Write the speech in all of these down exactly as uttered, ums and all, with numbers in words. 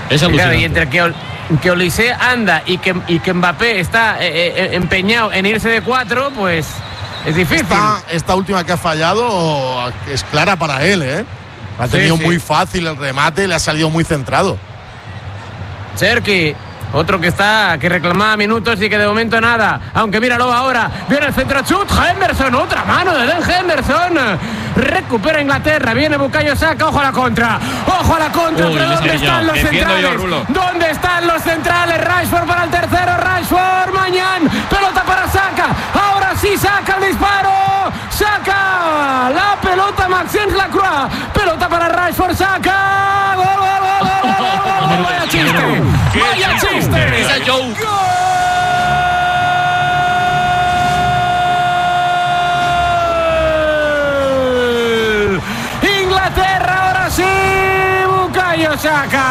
Es alucinante. Claro, y entre que, que Olise anda y que, y que Mbappé está eh, eh, empeñado en irse de cuatro, pues es difícil. Esta, esta última que ha fallado es clara para él, ¿eh? Ha tenido sí, sí. muy fácil el remate, le ha salido muy centrado. Cherki, otro que está, que reclamaba minutos y que de momento nada. Aunque míralo ahora, viene el centro chut, Henderson, otra mano de Den Henderson. Recupera Inglaterra, viene Bukayo Saka, ojo a la contra, ojo a la contra. Uy, pero ¿dónde están yo. los Defiendo centrales? yo, ¿Dónde están los centrales? Rashford para el tercero, Rashford, Mañán, pelota para Saka, ahora sí Saka el disparo, Saka, la pelota Maxence Lacroix, pelota para Rashford, Saka, gol, gol, gol, gol, gol, gol, vaya chiste, vaya chiste, esa joke. Saka.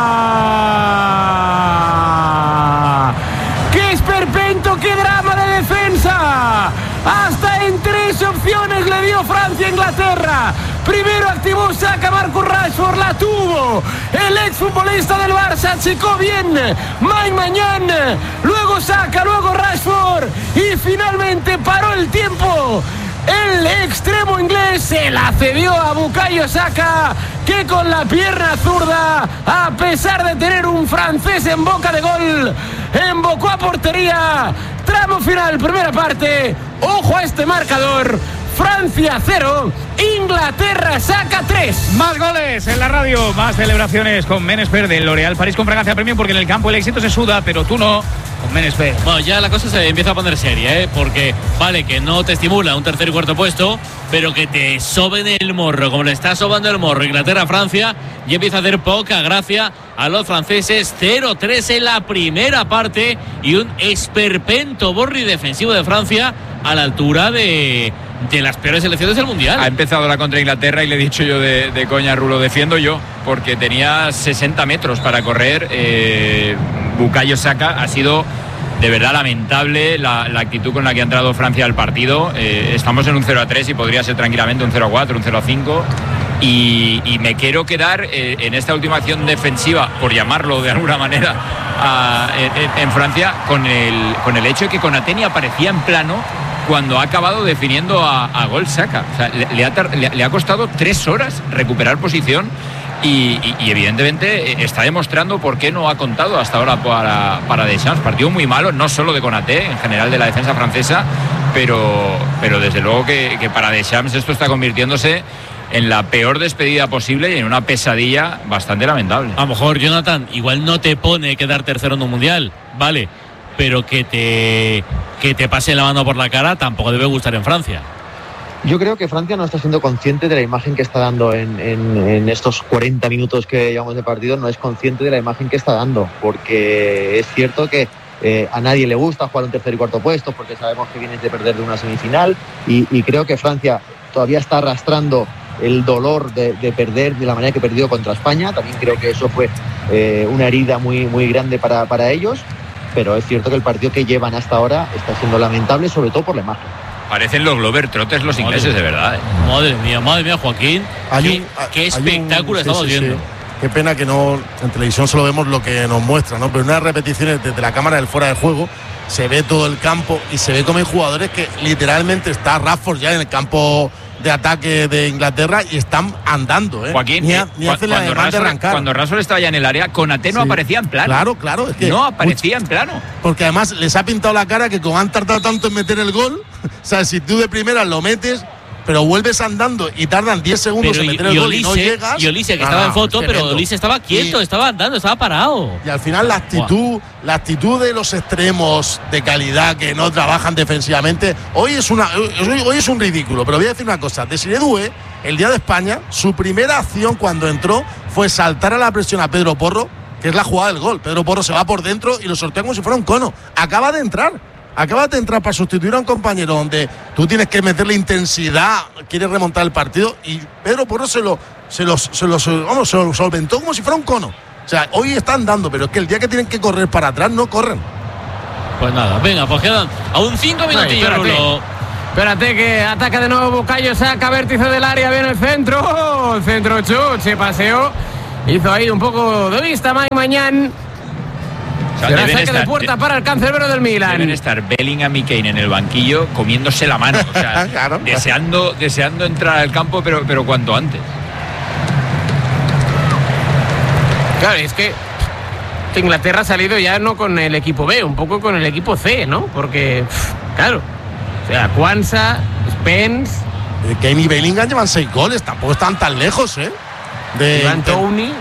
¡Qué esperpento, qué drama de defensa! Hasta en tres opciones le dio Francia a Inglaterra. Primero activó Saka, Marcus Rashford la tuvo. El exfutbolista del Barça achicó bien. Mike Mañán, luego Saka, luego Rashford y finalmente paró el tiempo. El extremo inglés se la cedió a Bukayo Saka, que con la pierna zurda, a pesar de tener un francés en boca de gol, embocó a portería. Tramo final, primera parte. Ojo a este marcador. Francia cero, Inglaterra saca tres. Más goles en la radio, más celebraciones con Menesper del L'Oréal París con fragancia premium, porque en el campo el éxito se suda, pero tú no, con Menesper. Bueno, ya la cosa se empieza a poner seria, ¿eh? Porque vale que no te estimula un tercer y cuarto puesto, pero que te soben el morro, como le está sobando el morro Inglaterra-Francia, y empieza a hacer poca gracia a los franceses. Cero tres en la primera parte y un esperpento borri defensivo de Francia a la altura de... de las peores selecciones del Mundial. Ha empezado la contra Inglaterra y le he dicho yo de, de coña a Rulo, defiendo yo, porque tenía sesenta metros para correr. eh, Bukayo Saka ha sido de verdad lamentable la, la actitud con la que ha entrado Francia al partido. eh, estamos en un cero a tres y podría ser tranquilamente un cero a cuatro, un cero a cinco. Y, y me quiero quedar eh, en esta última acción defensiva, por llamarlo de alguna manera, a, en, en Francia, con el, con el hecho de que Konate aparecía en plano cuando ha acabado definiendo a, a gol Saka. O sea, le, le, ha, le, le ha costado tres horas recuperar posición y, y, y evidentemente está demostrando por qué no ha contado hasta ahora para, para Deschamps. Partido muy malo, no solo de Konate, en general de la defensa francesa, pero, pero desde luego que, que para Deschamps esto está convirtiéndose en la peor despedida posible y en una pesadilla bastante lamentable. A lo mejor, Jonathan, igual no te pone quedar tercero en un mundial, vale, pero que te que te pase la mano por la cara tampoco debe gustar en Francia. Yo creo que Francia no está siendo consciente de la imagen que está dando en, en, en estos cuarenta minutos que llevamos de partido, no es consciente de la imagen que está dando, porque es cierto que eh, a nadie le gusta jugar un tercer y cuarto puesto, porque sabemos que vienes de perder de una semifinal, y, y creo que Francia todavía está arrastrando el dolor de, de perder de la manera que perdió contra España. También creo que eso fue eh, una herida muy, muy grande para, para ellos, pero es cierto que el partido que llevan hasta ahora está siendo lamentable, sobre todo por la imagen. Parecen los Globetrotters los ingleses, de verdad. ¿eh? Madre mía, madre mía, Joaquín. Hay qué, un, qué hay espectáculo un, sí, estamos sí, viendo. Sí. Qué pena que no en televisión solo vemos lo que nos muestra, ¿no? Pero en unas repeticiones desde la cámara del fuera de juego se ve todo el campo y se ve como hay jugadores que literalmente está Rashford ya en el campo de ataque de Inglaterra y están andando, ¿eh? Joaquín, ni, eh, ni hace la demanda de arrancar. Cuando Rashford estaba ya en el área, Konate no sí. aparecía en plano. Claro, claro. Es que no aparecía en plano. Porque además les ha pintado la cara que como han tardado tanto en meter el gol, o sea, si tú de primera lo metes, pero vuelves andando y tardan diez segundos pero en meter y, el y gol Olise, y no llegas. Y Olise, que no, estaba no, en foto, pero Olise estaba quieto, y, estaba andando, estaba parado. Y al final la actitud, wow. la actitud de los extremos de calidad que no trabajan defensivamente, hoy es una hoy, hoy es un ridículo, pero voy a decir una cosa, Desiré Doué, el día de España, su primera acción cuando entró fue saltar a la presión a Pedro Porro, que es la jugada del gol. Pedro Porro se va por dentro y lo sortea como si fuera un cono. Acaba de entrar. Acaba de entrar para sustituir a un compañero donde tú tienes que meterle intensidad, quieres remontar el partido y Pedro Porro se lo, se lo, se lo, se lo, vamos, se lo solventó como si fuera un cono. O sea, hoy están dando, pero es que el día que tienen que correr para atrás no corren. Pues nada, venga, pues quedan aún cinco minutillos, Rulo. Espérate que ataca de nuevo Bukayo Saka, vértice del área, viene el centro, oh, el centro chut, se paseó Hizo ahí un poco de vista Mike Mañán. O sea, Será deben saque estar, de puerta de, para el cancerbero del Milan. Deben estar Bellingham y Kane en el banquillo comiéndose la mano, o sea, claro. deseando, deseando entrar al campo, pero, pero cuanto antes. Claro, es que Inglaterra ha salido ya no con el equipo B, un poco con el equipo C, ¿no? Porque, claro, o sea, Kwanza, Spence... Kane y Bellingham llevan seis goles, tampoco están tan lejos, ¿eh? De Ivan Toney.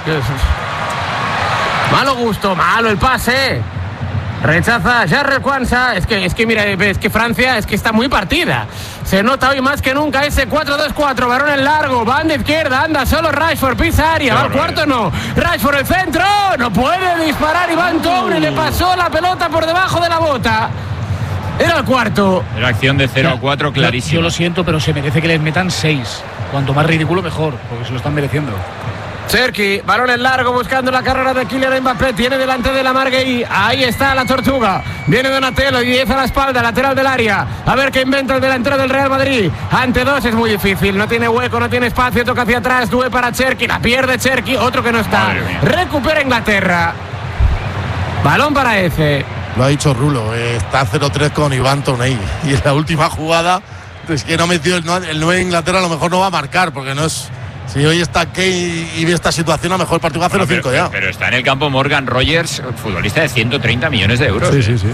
Malo gusto, malo el pase. Rechaza Jarrell Kwanza. Es que, es que mira, es que Francia es que está muy partida. Se nota hoy más que nunca ese cuatro dos cuatro, varón en largo, banda izquierda, anda solo Rashford, pisa área, va al cuarto, no. Rashford el centro, no puede disparar Ivan Toney, le pasó la pelota por debajo de la bota. Era el cuarto. Era acción de cero a cuatro clarísimo. Yo lo siento, pero se merece que les metan seis. Cuanto más ridículo, mejor, porque se lo están mereciendo. Cherki, balón en largo buscando la carrera de Kylian Mbappé, tiene delante de la Marguerite, ahí está la Tortuga, viene Donatello y diez a la espalda, lateral del área, a ver qué inventa el delantero del Real Madrid, ante dos es muy difícil, no tiene hueco, no tiene espacio, toca hacia atrás, Due para Cherki, la pierde Cherki, otro que no está, recupera Inglaterra, balón para Eze. Lo ha dicho Rulo, eh, está cero tres con Ivan Toney y en la última jugada es que no metió el, el nueve de Inglaterra, a lo mejor no va a marcar porque no es... Si hoy está Kane y ve esta situación, a lo mejor el partido va a cero cinco ya. Pero está en el campo Morgan Rogers, futbolista de ciento treinta millones de euros. Sí, sí, sí.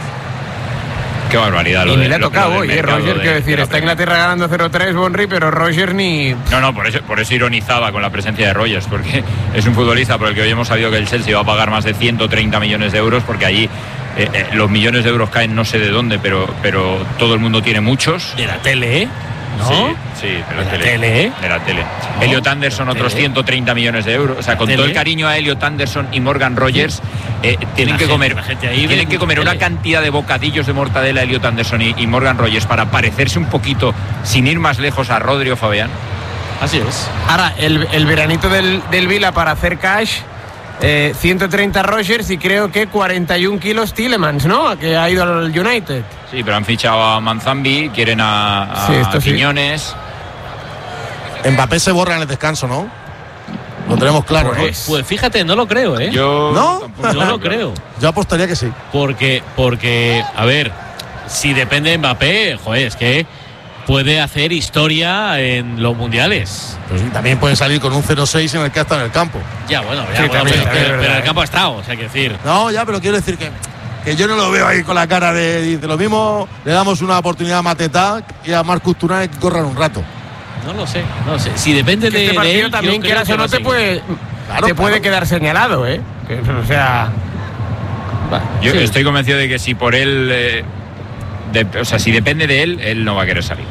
Qué barbaridad. Lo y me le ha tocado hoy, eh, Roger, quiero decir, está Inglaterra ganando cero tres, Bonri, pero Roger ni... No, no, por eso, por eso ironizaba con la presencia de Rogers, porque es un futbolista por el que hoy hemos sabido que el Chelsea va a pagar más de ciento treinta millones de euros, porque allí eh, eh, los millones de euros caen no sé de dónde, pero, pero todo el mundo tiene muchos. De la tele, ¿eh? ¿No? Sí, sí, de la, de tele, la tele. ¿eh? De la tele. No, Elliot Anderson, otros tele. ciento treinta millones de euros. O sea, con ¿Tele? todo el cariño a Elliot Anderson y Morgan Rogers, eh, tienen la que gente, comer, gente ahí tienen que comer una tele. cantidad de bocadillos de mortadela Elliot Anderson y, y Morgan Rogers para parecerse un poquito, sin ir más lejos, a Rodrigo Fabián. Así es. Ahora, el, el veranito del, del Vila para hacer cash. Eh, ciento treinta Rogers y creo que cuarenta y un kilos Tielemans, ¿no? Que ha ido al United. Sí, pero han fichado a Manzambi, quieren a, a sí, Quiñones. Sí. Mbappé se borra en el descanso, ¿no? Lo tenemos claro, pues, ¿no? Pues fíjate, no lo creo, ¿eh? Yo no, no lo creo. Yo apostaría que sí. Porque, porque, a ver, si depende de Mbappé, joder, es que puede hacer historia en los mundiales. Pues sí, también puede salir con un cero seis en el que ha estado en el campo. Ya, bueno, ya, sí, bueno también, pero, también, pero, pero en el ¿eh? campo ha estado, o sea, hay que decir. No, ya, pero quiero decir que, que yo no lo veo ahí con la cara de... Dice, lo mismo le damos una oportunidad a Mateta y a Marcus Thuram que corran un rato. No lo sé, no lo sé. Si depende de, este de él, también quieras o no te puede, claro, te puede claro. quedar señalado, ¿eh? Que, o sea... Va, yo sí. estoy convencido de que si por él... Eh, de, o sea, si depende de él, él no va a querer salir.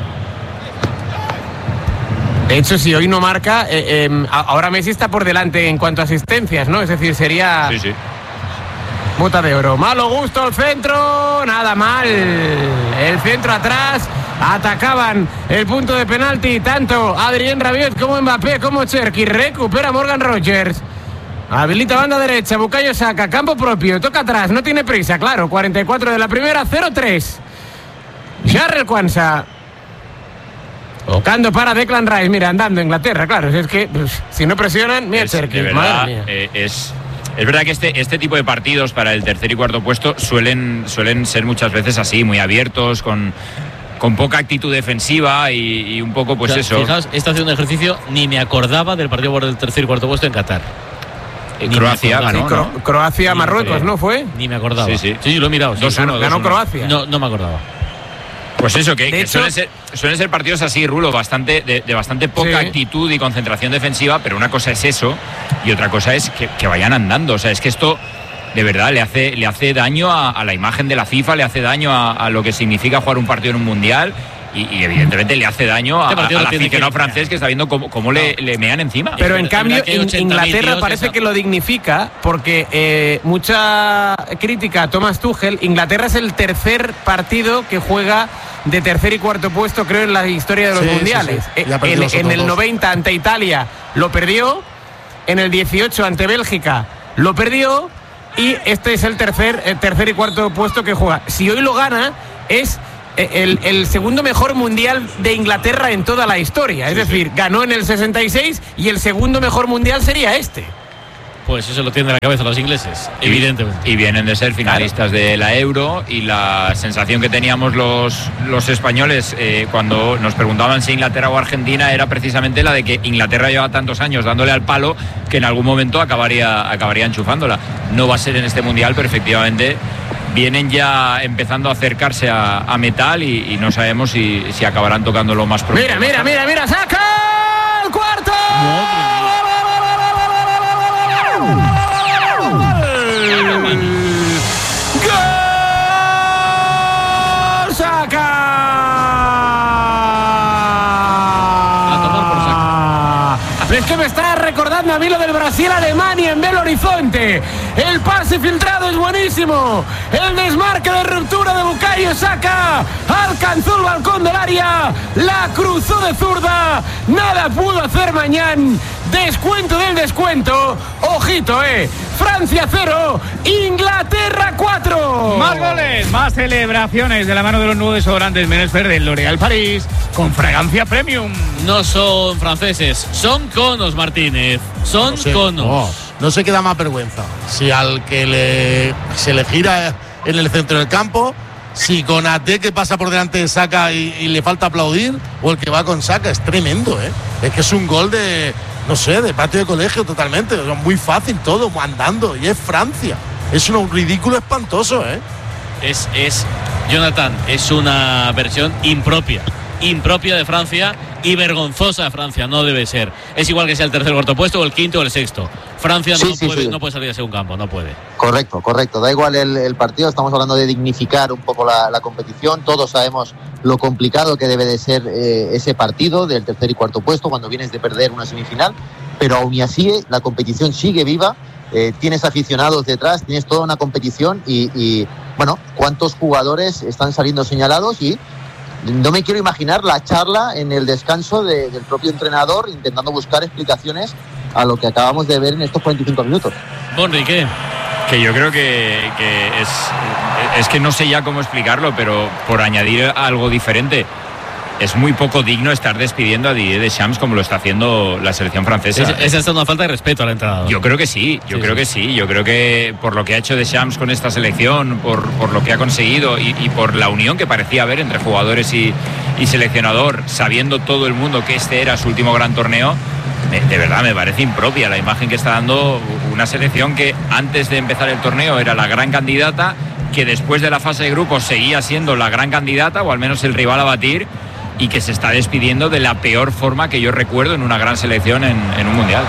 De hecho, si hoy no marca, eh, eh, ahora Messi está por delante en cuanto a asistencias, ¿no? Es decir, sería... Sí, sí. Bota de oro. Malo gusto el centro, nada mal. El centro atrás, atacaban el punto de penalti, tanto Adrien Rabiot como Mbappé como Cherki. Recupera Morgan Rogers. Habilita banda derecha, Bukayo Saka, campo propio, toca atrás, no tiene prisa, claro. cuarenta y cuatro de la primera, cero tres. Jarrell Kwanza. Tocando para Declan Rice, mira, andando Inglaterra, claro, es que pues, si no presionan, mira Cherki, madre mía. Eh, es, es verdad que este, este tipo de partidos para el tercer y cuarto puesto suelen, suelen ser muchas veces así, muy abiertos, con, con poca actitud defensiva y, y un poco pues o sea, eso. Fijaos, esta haciendo un ejercicio, ni me acordaba del partido por el tercer y cuarto puesto en Qatar. Ni Croacia ganó, sí, ¿no? Croacia, Marruecos, ¿no fue? Ni me acordaba. Sí, sí, sí, sí lo he mirado. Sí, dos uno, ganó Croacia. No, no me acordaba. Pues eso, que, que hecho, suelen, ser, suelen ser partidos así, Rulo, bastante, de, de bastante poca sí. actitud y concentración defensiva, pero una cosa es eso y otra cosa es que, que vayan andando. O sea, es que esto de verdad le hace, le hace daño a, a la imagen de la FIFA, le hace daño a, a lo que significa jugar un partido en un mundial y, y evidentemente le hace daño a, este a, al aficionado francés que está viendo cómo, cómo no. le, le mean encima. Pero en cambio in, Inglaterra parece esa... que lo dignifica porque eh, mucha crítica a Thomas Tuchel. Inglaterra es el tercer partido que juega de tercer y cuarto puesto, creo, en la historia de los sí, mundiales. Sí, sí. En, en el noventa ante Italia lo perdió, en el dieciocho ante Bélgica lo perdió y este es el tercer, el tercer y cuarto puesto que juega. Si hoy lo gana es el, el segundo mejor mundial de Inglaterra en toda la historia. Es sí, decir, sí. ganó en el sesenta y seis y el segundo mejor mundial sería este. Pues eso lo tienen en la cabeza los ingleses, y, evidentemente. Y vienen de ser finalistas claro. de la Euro, y la sensación que teníamos los, los españoles eh, cuando nos preguntaban si Inglaterra o Argentina era precisamente la de que Inglaterra lleva tantos años dándole al palo que en algún momento acabaría, acabaría enchufándola. No va a ser en este mundial, pero efectivamente vienen ya empezando a acercarse a, a metal y, y no sabemos si, si acabarán tocándolo más pronto. Mira, mira, mira, mira, saca el cuarto. No, es que me está recordando a mí lo del Brasil-Alemania en Belo Horizonte. El pase filtrado es buenísimo. El desmarque de ruptura de Bukayo Saka alcanzó el balcón del área, la cruzó de zurda, nada pudo hacer Mañán. Descuento del descuento. Ojito, eh. Francia cero, Inglaterra cuatro. Más goles, más celebraciones de la mano de los nuevos desodorantes Menesper del L'Oréal París con fragancia premium. No son franceses, son conos, Martínez. Son no sé, conos. No, no se queda más vergüenza. Si al que le, se le gira en el centro del campo, si Konaté que pasa por delante de Saka y, y le falta aplaudir, o el que va con Saka, es tremendo, ¿eh? Es que es un gol de, no sé, de patio de colegio totalmente. Muy fácil todo, andando. Y es Francia. Es un ridículo espantoso, ¿eh? Es, es, Jonathan, es una versión impropia. Impropia de Francia y vergonzosa de Francia, no debe ser. Es igual que sea el tercer o cuarto puesto o el quinto o el sexto. Francia no, sí, sí, puede, sí. no puede salir a segundo campo, no puede. Correcto, correcto. Da igual el, el partido, estamos hablando de dignificar un poco la, la competición. Todos sabemos lo complicado que debe de ser eh, ese partido del tercer y cuarto puesto cuando vienes de perder una semifinal. Pero aún y así la competición sigue viva. Eh, tienes aficionados detrás, tienes toda una competición y, y, bueno, cuántos jugadores están saliendo señalados y no me quiero imaginar la charla en el descanso de, del propio entrenador intentando buscar explicaciones a lo que acabamos de ver en estos cuarenta y cinco minutos. Bonri, ¿qué? Que yo creo que, que es, es que no sé ya cómo explicarlo, pero por añadir algo diferente, es muy poco digno estar despidiendo a Didier Deschamps como lo está haciendo la selección francesa. Esa es, es una falta de respeto al entrenador. Yo creo que sí, yo sí, creo sí. que sí. Yo creo que por lo que ha hecho Deschamps con esta selección, por, por lo que ha conseguido y, y por la unión que parecía haber entre jugadores y, y seleccionador, sabiendo todo el mundo que este era su último gran torneo, me, de verdad me parece impropia la imagen que está dando una selección que antes de empezar el torneo era la gran candidata, que después de la fase de grupos seguía siendo la gran candidata, o al menos el rival a batir, y que se está despidiendo de la peor forma que yo recuerdo en una gran selección en, en un mundial.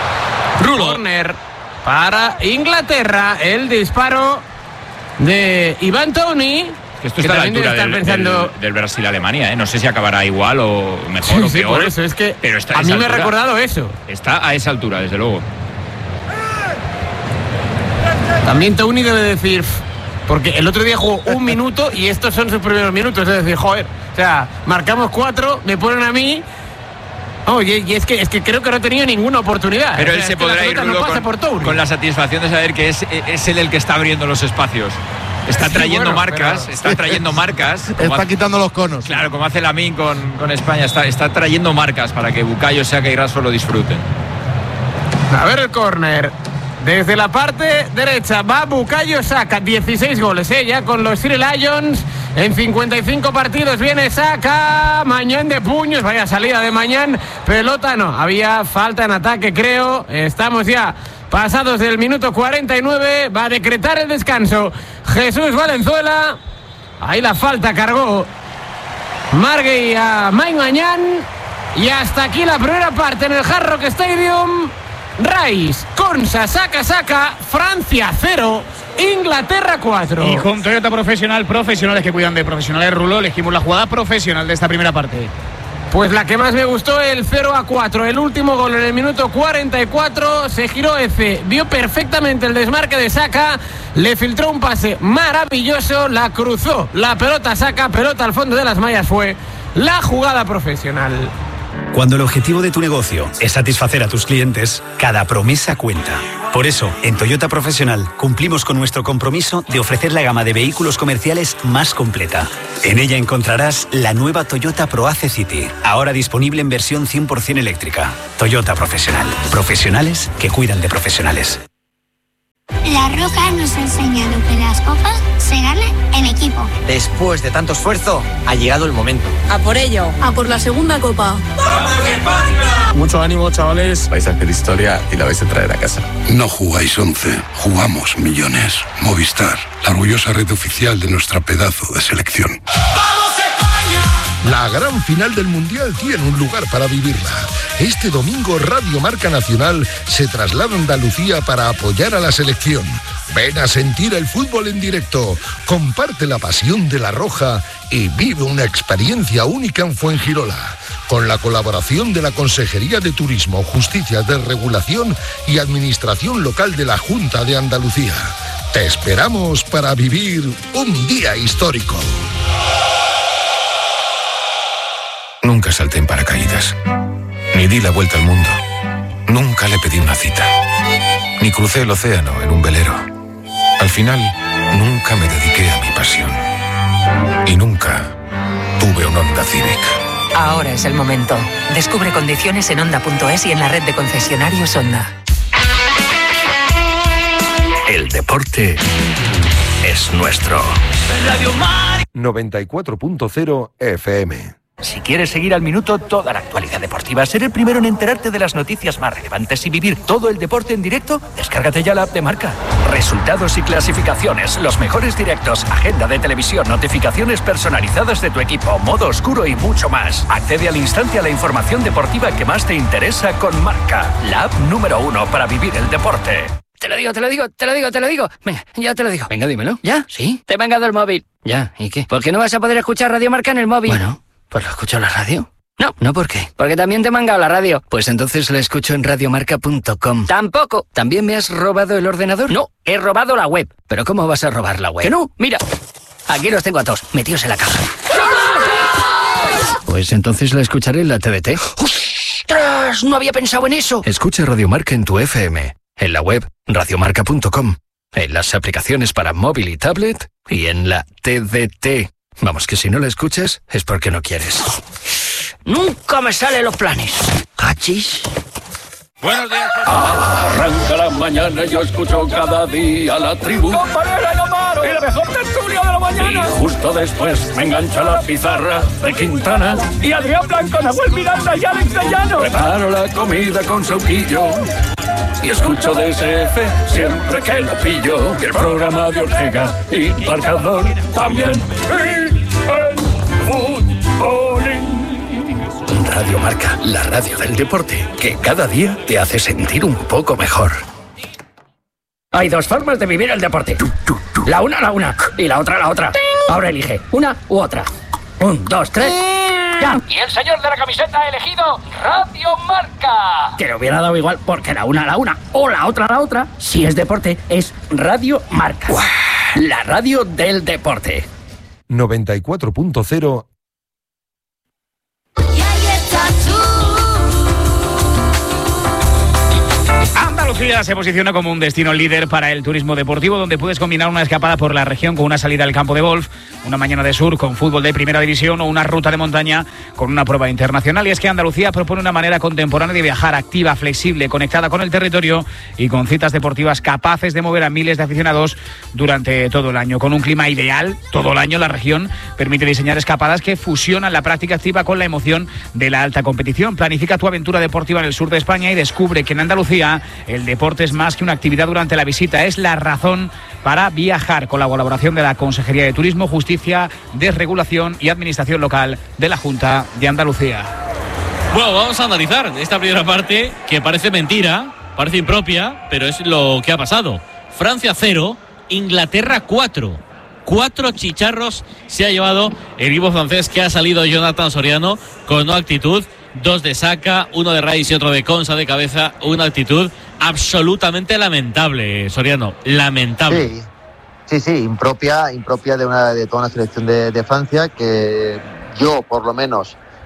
Corner para Inglaterra, el disparo de Ivan Toney. Que esto está a la altura del, pensando... del, del Brasil-Alemania, ¿eh? No sé si acabará igual o mejor sí, o sí, peor. Por eso, es que pero está a, a mí altura, me ha recordado eso. Está a esa altura, desde luego. También Toney debe decir... Porque el otro día jugó un minuto y estos son sus primeros minutos. Es decir, joder, o sea, marcamos cuatro, me ponen a mí. Oye, y es que, es que creo que no he tenido ninguna oportunidad. Pero o sea, él es se que podrá ir con, con la satisfacción de saber que es, es él el que está abriendo los espacios. Está sí, trayendo bueno, marcas, pero... está trayendo marcas. Está hace, quitando los conos. Claro, como hace Lamine con, con España, está, está trayendo marcas para que Bukayo Saka y Rashford lo disfruten. A ver el córner. Desde la parte derecha va Bukayo Saka, dieciséis goles, ¿eh? Ya con los Three Lions. En cincuenta y cinco partidos viene Saka. Mañán de puños, vaya salida de Mañán. Pelota no, había falta en ataque, creo. Estamos ya pasados del minuto cuarenta y nueve. Va a decretar el descanso Jesús Valenzuela. Ahí la falta cargó Margui a Mike Mañán. Y hasta aquí la primera parte en el Hard Rock Stadium. Rice, Konsa, Saka, Saka, Francia cero, Inglaterra cuatro. Y con Toyota Profesional, profesionales que cuidan de profesionales, Rulo, elegimos la jugada profesional de esta primera parte. Pues la que más me gustó, el cero a cuatro, el último gol en el minuto cuarenta y cuatro, se giró F, vio perfectamente el desmarque de Saka, le filtró un pase maravilloso, la cruzó, la pelota Saka, pelota al fondo de las mallas, fue la jugada profesional. Cuando el objetivo de tu negocio es satisfacer a tus clientes, cada promesa cuenta. Por eso, en Toyota Profesional cumplimos con nuestro compromiso de ofrecer la gama de vehículos comerciales más completa. En ella encontrarás la nueva Toyota ProAce City, ahora disponible en versión cien por ciento eléctrica. Toyota Profesional. Profesionales que cuidan de profesionales. La Roca nos ha enseñado que las cosas se ganan en equipo. Después de tanto esfuerzo, ha llegado el momento. A por ello, a por la segunda copa. ¡Vamos España! Mucho ánimo, chavales. Vais a hacer historia y la vais a traer a casa. No jugáis once, jugamos millones. Movistar, la orgullosa red oficial de nuestra pedazo de selección. ¡Vamos España! La gran final del Mundial tiene un lugar para vivirla. Este domingo Radio Marca Nacional se traslada a Andalucía para apoyar a la selección. Ven a sentir el fútbol en directo, comparte la pasión de la Roja y vive una experiencia única en Fuengirola. Con la colaboración de la Consejería de Turismo, Justicia de Regulación y Administración Local de la Junta de Andalucía. Te esperamos para vivir un día histórico. Nunca salté en paracaídas, ni di la vuelta al mundo, nunca le pedí una cita, ni crucé el océano en un velero. Al final, nunca me dediqué a mi pasión, y nunca tuve un Honda Civic. Ahora es el momento. Descubre condiciones en Honda punto es y en la red de concesionarios Honda. El deporte es nuestro. Radio Mar noventa y cuatro punto cero F M. Si quieres seguir al minuto toda la actualidad deportiva, ser el primero en enterarte de las noticias más relevantes y vivir todo el deporte en directo, descárgate ya la app de Marca. Resultados y clasificaciones, los mejores directos, agenda de televisión, notificaciones personalizadas de tu equipo, modo oscuro y mucho más. Accede al instante a la información deportiva que más te interesa con Marca, la app número uno para vivir el deporte. Te lo digo, te lo digo, te lo digo, te lo digo. Venga, ya te lo digo. Venga, dímelo. ¿Ya? ¿Sí? Te he mangado el móvil. Ya, ¿y qué? ¿Por qué no vas a poder escuchar Radio Marca en el móvil? Bueno, pues lo escucho en la radio. No, ¿no por qué? Porque también te he mangado la radio. Pues entonces la escucho en radiomarca punto com. Tampoco. ¿También me has robado el ordenador? No, he robado la web. ¿Pero cómo vas a robar la web? Que no, mira. Aquí los tengo a todos, metidos en la caja. Pues entonces la escucharé en la T D T. ¡Ostras! No había pensado en eso. Escucha Radio Marca en tu F M. En la web radiomarca punto com. En las aplicaciones para móvil y tablet. Y en la T D T. Vamos, que si no la escuchas es porque no quieres. Nunca me salen los planes. ¿Cachis? Buenos días. Arranca la mañana, yo escucho cada día la tribu. ¡Compañera, no paro! ¡Y la mejor tertulia de la mañana! Y justo después me engancha la pizarra de Quintana. Y Adrián Blanco, Nahuel Miranda y Alex de Llano. Preparo la comida con sauquillo y escucho D S F siempre que lo pillo. Y el programa de Ortega y Marcador también. Y el futbolín. Radio Marca, la radio del deporte, que cada día te hace sentir un poco mejor. Hay dos formas de vivir el deporte. La una, la una, y la otra, la otra. Ahora elige, una u otra. Un, dos, tres, ya. Y el señor de la camiseta ha elegido Radio Marca. Que le hubiera dado igual, porque la una, la una, o la otra, la otra, si es deporte, es Radio Marca. ¡Uah! La radio del deporte. noventa y cuatro punto cero. Andalucía se posiciona como un destino líder para el turismo deportivo, donde puedes combinar una escapada por la región con una salida al campo de golf, una mañana de sur con fútbol de primera división o una ruta de montaña con una prueba internacional. Y es que Andalucía propone una manera contemporánea de viajar, activa, flexible, conectada con el territorio y con citas deportivas capaces de mover a miles de aficionados durante todo el año. Con un clima ideal todo el año, la región permite diseñar escapadas que fusionan la práctica activa con la emoción de la alta competición. Planifica tu aventura deportiva en el sur de España y descubre que en Andalucía el deporte es más que una actividad durante la visita, es la razón para viajar, con la colaboración de la Consejería de Turismo, Justicia, Desregulación y Administración Local de la Junta de Andalucía. Bueno, vamos a analizar esta primera parte que parece mentira, parece impropia, pero es lo que ha pasado. Francia cero, Inglaterra cuatro. Cuatro chicharros se ha llevado el equipo francés, que ha salido Jonathan Soriano con una actitud, dos de Saka, uno de Rice y otro de Konsa de cabeza, una actitud absolutamente lamentable, Soriano, lamentable. Sí, sí, sí, impropia, impropia de una de toda una selección de, de Francia, que yo por lo menos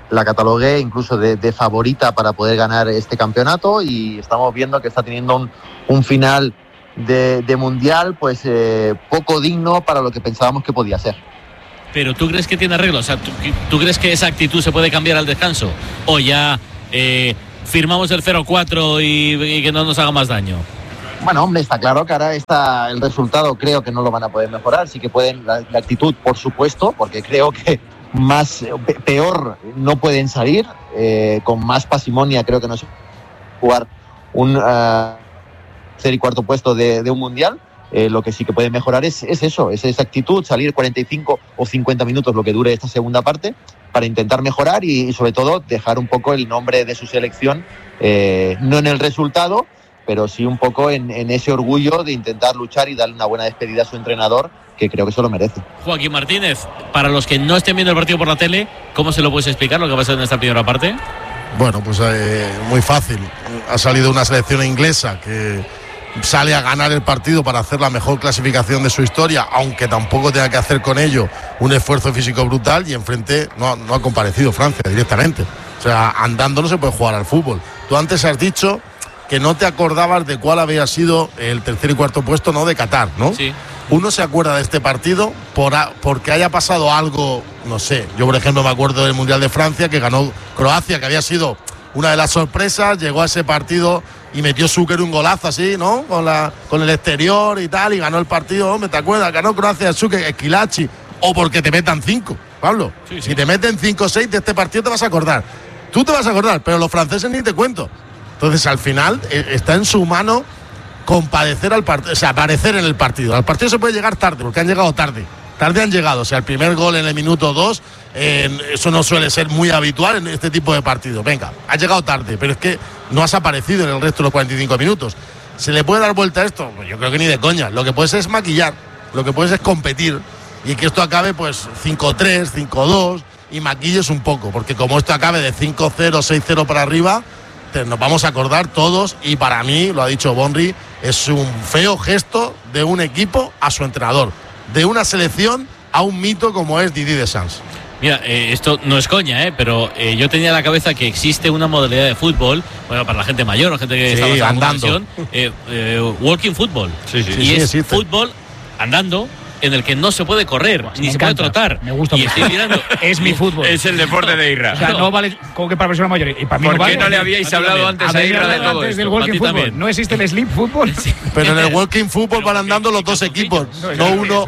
la catalogué incluso de, de favorita para poder ganar este campeonato, y estamos viendo que está teniendo un, un final de, de mundial pues eh, poco digno para lo que pensábamos que podía ser. Pero ¿tú crees que tiene arreglo? O sea, ¿tú, ¿tú crees que esa actitud se puede cambiar al descanso? ¿O ya eh, firmamos el cero cuatro y, y que no nos haga más daño? Bueno, hombre, está claro que ahora está el resultado, creo que no lo van a poder mejorar. Sí que pueden, la, la actitud, por supuesto, porque creo que más peor no pueden salir. Eh, con más pasimonia creo que no se puede jugar un uh, tercer y cuarto puesto de, de un mundial. Eh, lo que sí que pueden mejorar es, es eso, es esa actitud, salir cuarenta y cinco o cincuenta minutos, lo que dure esta segunda parte, para intentar mejorar y, y sobre todo dejar un poco el nombre de su selección, eh, no en el resultado, pero sí un poco en, en ese orgullo de intentar luchar y darle una buena despedida a su entrenador, que creo que se lo merece. Joaquín Martínez, para los que no estén viendo el partido por la tele, ¿cómo se lo puedes explicar lo que ha pasado en esta primera parte? Bueno, pues eh, muy fácil. Ha salido una selección inglesa que sale a ganar el partido para hacer la mejor clasificación de su historia, aunque tampoco tenga que hacer con ello un esfuerzo físico brutal, y enfrente no, no ha comparecido Francia directamente. O sea, andando no se puede jugar al fútbol. Tú antes has dicho que no te acordabas de cuál había sido el tercer y cuarto puesto, no de Qatar, ¿no? Sí. Uno se acuerda de este partido por a, porque haya pasado algo, no sé. Yo, por ejemplo, me acuerdo del Mundial de Francia, que ganó Croacia, que había sido una de las sorpresas, llegó a ese partido y metió Zucker un golazo así, ¿no? Con, la, con el exterior y tal, y ganó el partido. Hombre, ¿te acuerdas? Ganó Croacia, Zucker, Esquilachi. O porque te metan cinco, Pablo. Sí, sí. Si te meten cinco o seis de este partido te vas a acordar. Tú te vas a acordar, pero los franceses ni te cuento. Entonces, al final, eh, está en su mano compadecer al partido, o sea, aparecer en el partido. Al partido se puede llegar tarde, porque han llegado tarde. Tarde han llegado. O sea, el primer gol en el minuto dos, eh, eso no suele ser muy habitual en este tipo de partidos. Venga, has llegado tarde, pero es que no has aparecido en el resto de los cuarenta y cinco minutos. ¿Se le puede dar vuelta a esto? Pues yo creo que ni de coña. Lo que puedes es maquillar, lo que puedes es competir, y que esto acabe pues cinco tres, cinco dos, y maquilles un poco, porque como esto acabe de cinco cero, seis cero para arriba, te, nos vamos a acordar todos, y para mí, lo ha dicho Bonri, es un feo gesto de un equipo a su entrenador, de una selección a un mito como es Didier Deschamps. Mira, eh, esto no es coña, ¿eh? Pero eh, yo tenía en la cabeza que existe una modalidad de fútbol, bueno, para la gente mayor o gente que sí, está andando, eh, eh, walking football. Sí, sí, y sí, es existe. Fútbol andando, en el que no se puede correr, Pues ni me se encanta, puede trotar. Me gusta y mucho. estoy mirando. Es mi fútbol. Es el deporte de Irra. O sea, no vale como que para personas mayores. Y para mí ¿Por no qué vale. no le habíais hablado antes a Irra de todo antes esto? del walking A ti football. también. ¿No existe el sleep fútbol? Pero en el walking fútbol van andando los dos equipos, no uno.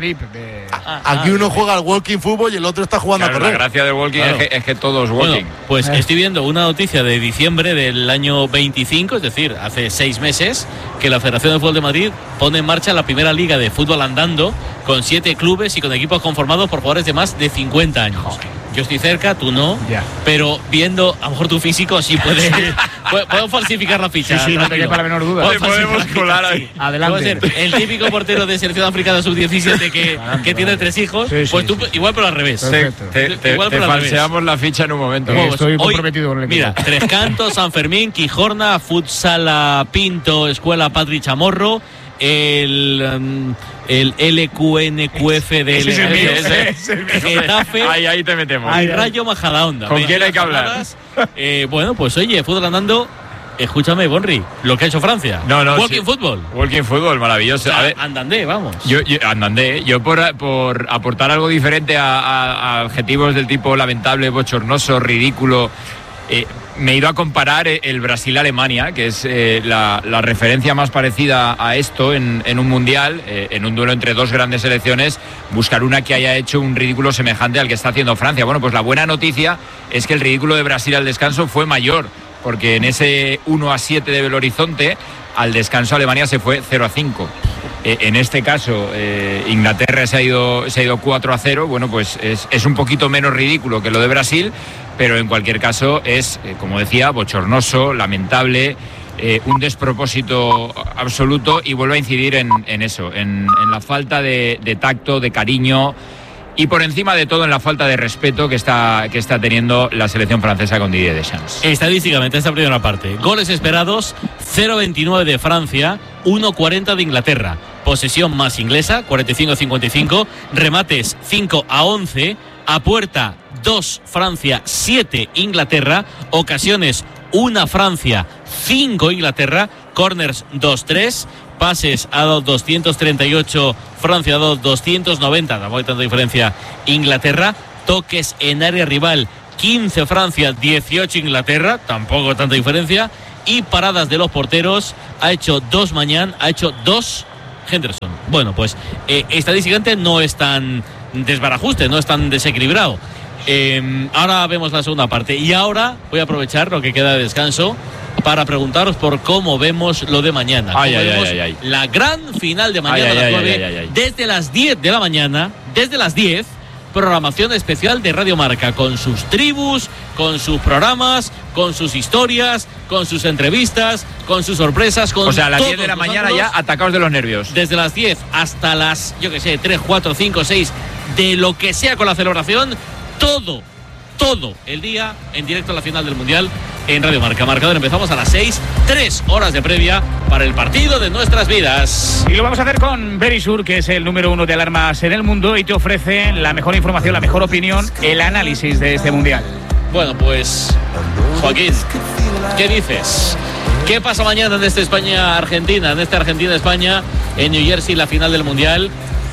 Aquí uno juega al walking fútbol y el otro está jugando Claro, a correr. la gracia del walking Claro. es, que, es que todo es walking. Bueno, pues Eh. estoy viendo una noticia de diciembre del año veinticinco, es decir, hace seis meses, que la Federación de Fútbol de Madrid pone en marcha la primera liga de fútbol andando, con siete clubes y con equipos conformados por jugadores de más de cincuenta años. Yo estoy cerca, tú no, Ya. pero viendo, a lo mejor tu físico sí puede. puedo, puedo falsificar la ficha. Sí, sí, no te tranquilo. quepa la menor duda. Puedo Le podemos falsificar la colar ficha, ahí. sí. Adelante. Puedo ser el típico portero de selección africana sub diecisiete que, que tiene tres hijos, Sí, sí, pues tú sí. igual pero al revés. Te, Perfecto. te, te- Igual te pero al revés. falseamos la ficha en un momento. Eh, Vamos, Estoy hoy- comprometido con el equipo. Mira, Tres Cantos, San Fermín, Quijorna, Futsal Pinto, Escuela Patri Chamorro, el, um, el L Q N Q F de Ese es el mío, ese- ese es el mío. Getafe Ahí, ahí te metemos. y Rayo Majadahonda. ¿Con quién hay que hablar? jornadas. Eh, bueno, pues oye, fútbol andando. Escúchame, Bonri, lo que ha hecho Francia. No, no, Walking sí. fútbol. Walking fútbol, maravilloso. A ver, Andandé, vamos. Yo, yo andandé, yo por, por aportar algo diferente a, a- a adjetivos del tipo lamentable, bochornoso, ridículo, eh, me he ido a comparar el Brasil-Alemania, que es eh, la, la referencia más parecida a esto en, en un mundial, eh, en un duelo entre dos grandes selecciones, buscar una que haya hecho un ridículo semejante al que está haciendo Francia. Bueno, pues la buena noticia es que el ridículo de Brasil al descanso fue mayor, porque en ese uno a siete de Belo Horizonte, al descanso Alemania se fue cero a cinco. Eh, en este caso, eh, Inglaterra se ha ido, se ha ido cuatro a cero. Bueno, pues es, es un poquito menos ridículo que lo de Brasil, pero en cualquier caso es, eh, como decía, bochornoso, lamentable, eh, un despropósito absoluto, y vuelvo a incidir en, en eso, en, en la falta de, de tacto, de cariño, y por encima de todo en la falta de respeto que está, que está teniendo la selección francesa con Didier Deschamps. Estadísticamente, esta primera parte. Goles esperados, cero veintinueve de Francia, uno cuarenta de Inglaterra. Posesión más inglesa, cuarenta y cinco a cincuenta y cinco. Remates, cinco a once. A puerta, dos Francia, siete Inglaterra, ocasiones una Francia, cinco Inglaterra, corners dos tres, pases ha dado doscientos treinta y ocho Francia, ha dado doscientos noventa, tampoco hay tanta diferencia Inglaterra, toques en área rival quince Francia, dieciocho Inglaterra, tampoco tanta diferencia, y paradas de los porteros ha hecho dos Mañán, ha hecho dos Henderson. Bueno, pues eh, estadísticamente no es tan desbarajuste, no es tan desequilibrado. Eh, ahora vemos la segunda parte y ahora voy a aprovechar lo que queda de descanso para preguntaros por cómo vemos lo de mañana. Ay, cómo ay, vemos ay, ay, ay. la gran final de mañana Ay, a las ay, nueve, ay, ay, ay. desde las diez de la mañana, desde las diez, programación especial de Radio Marca, con sus tribus, con sus programas, con sus historias, con sus entrevistas, con sus sorpresas, con O sea, a las todos diez de la los mañana ángulos, ya atacados de los nervios. desde las diez hasta las, yo que sé, tres, cuatro, cinco, seis, de lo que sea con la celebración, todo, todo el día en directo a la final del Mundial en Radio Marca. Marcador, empezamos a las seis, tres horas de previa para el partido de nuestras vidas. Y lo vamos a hacer con Verisur, que es el número uno de alarmas en el mundo y te ofrece la mejor información, la mejor opinión, el análisis de este Mundial. Bueno, pues, Joaquín, ¿qué dices? ¿Qué pasa mañana en este España-Argentina, en este Argentina-España, en New Jersey, la final del Mundial?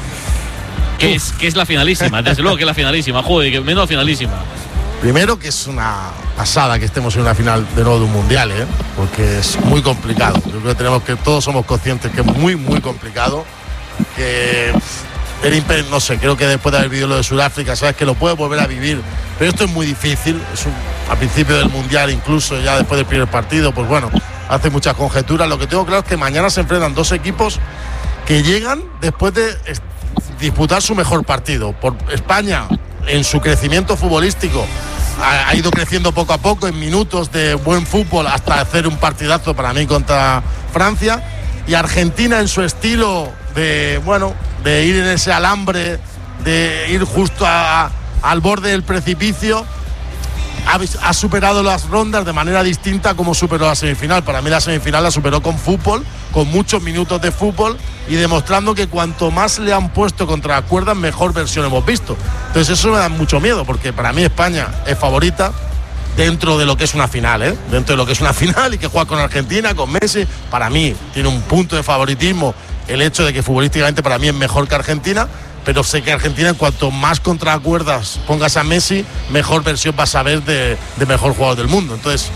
Que es, que es la finalísima, desde luego que es la finalísima, joder, que menos finalísima. Primero que es una pasada que estemos en una final de nuevo de un mundial, ¿eh? Porque es muy complicado. Yo creo que tenemos que todos somos conscientes que es muy muy complicado. Que era imper, no sé, creo que después de haber vivido lo de Sudáfrica, sabes que lo puedes volver a vivir, pero esto es muy difícil. Es un, a principio del mundial, incluso ya después del primer partido, pues bueno, hace muchas conjeturas. Lo que tengo claro es que mañana se enfrentan dos equipos que llegan después de disputar su mejor partido. Por España, en su crecimiento futbolístico, ha, ha ido creciendo poco a poco en minutos de buen fútbol hasta hacer un partidazo para mí contra Francia, y Argentina en su estilo de, bueno, de ir en ese alambre, de ir justo a, al borde del precipicio, ha, ha superado las rondas de manera distinta como superó la semifinal. Para mí la semifinal la superó con fútbol, con muchos minutos de fútbol y demostrando que cuanto más le han puesto contra las cuerdas, mejor versión hemos visto. Entonces eso me da mucho miedo, porque para mí España es favorita dentro de lo que es una final, ¿eh? Dentro de lo que es una final y que juega con Argentina, con Messi. Para mí tiene un punto de favoritismo el hecho de que futbolísticamente para mí es mejor que Argentina, pero sé que Argentina, en cuanto más contra cuerdas pongas a Messi, mejor versión vas a ver de, de mejor jugador del mundo. Entonces,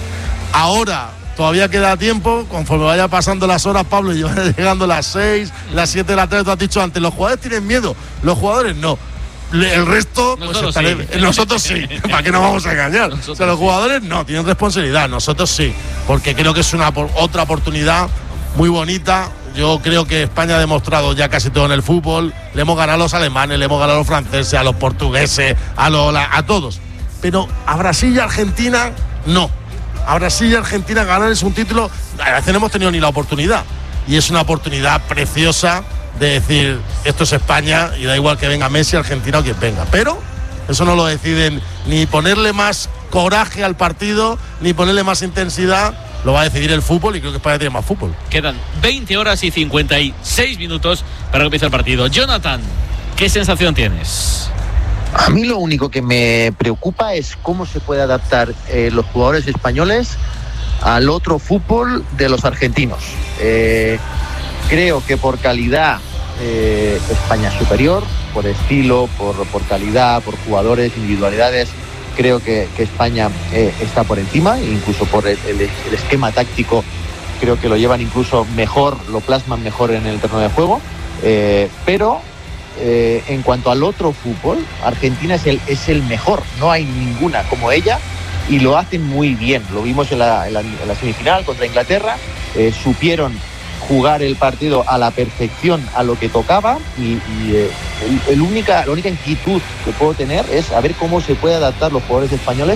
ahora todavía queda tiempo, conforme vaya pasando las horas, Pablo, y van llegando las seis, las siete de la tarde, tú has dicho antes, los jugadores tienen miedo, los jugadores no. El resto, nosotros pues sí. estaré, nosotros sí, ¿para qué nos vamos a engañar? Nosotros o sea, los sí. jugadores no, tienen responsabilidad, nosotros sí, porque creo que es una otra oportunidad muy bonita. Yo creo que España ha demostrado ya casi todo en el fútbol. Le hemos ganado a los alemanes, le hemos ganado a los franceses, a los portugueses, a, los, a todos. Pero a Brasil y Argentina, no. A Brasil y Argentina ganarles un título, a veces no hemos tenido ni la oportunidad. Y es una oportunidad preciosa de decir, esto es España y da igual que venga Messi, Argentina o quien venga. Pero eso no lo deciden ni ponerle más coraje al partido, ni ponerle más intensidad. Lo va a decidir el fútbol y creo que España tiene más fútbol. Quedan veinte horas y cincuenta y seis minutos para que empiece el partido. Jonathan, ¿qué sensación tienes? A mí lo único que me preocupa es cómo se puede adaptar eh, los jugadores españoles al otro fútbol de los argentinos. Eh, creo que por calidad eh, España es superior, por estilo, por, por calidad, por jugadores, individualidades. Creo que, que España eh, está por encima, incluso por el, el, el esquema táctico. Creo que lo llevan incluso mejor, lo plasman mejor en el terreno de juego. Eh, pero eh, en cuanto al otro fútbol, Argentina es el, es el mejor. No hay ninguna como ella y lo hacen muy bien. Lo vimos en la, en la, en la semifinal contra Inglaterra. Eh, supieron jugar el partido a la perfección, a lo que tocaba, y, y eh, el, el única, la única inquietud que puedo tener es a ver cómo se puede adaptar los jugadores españoles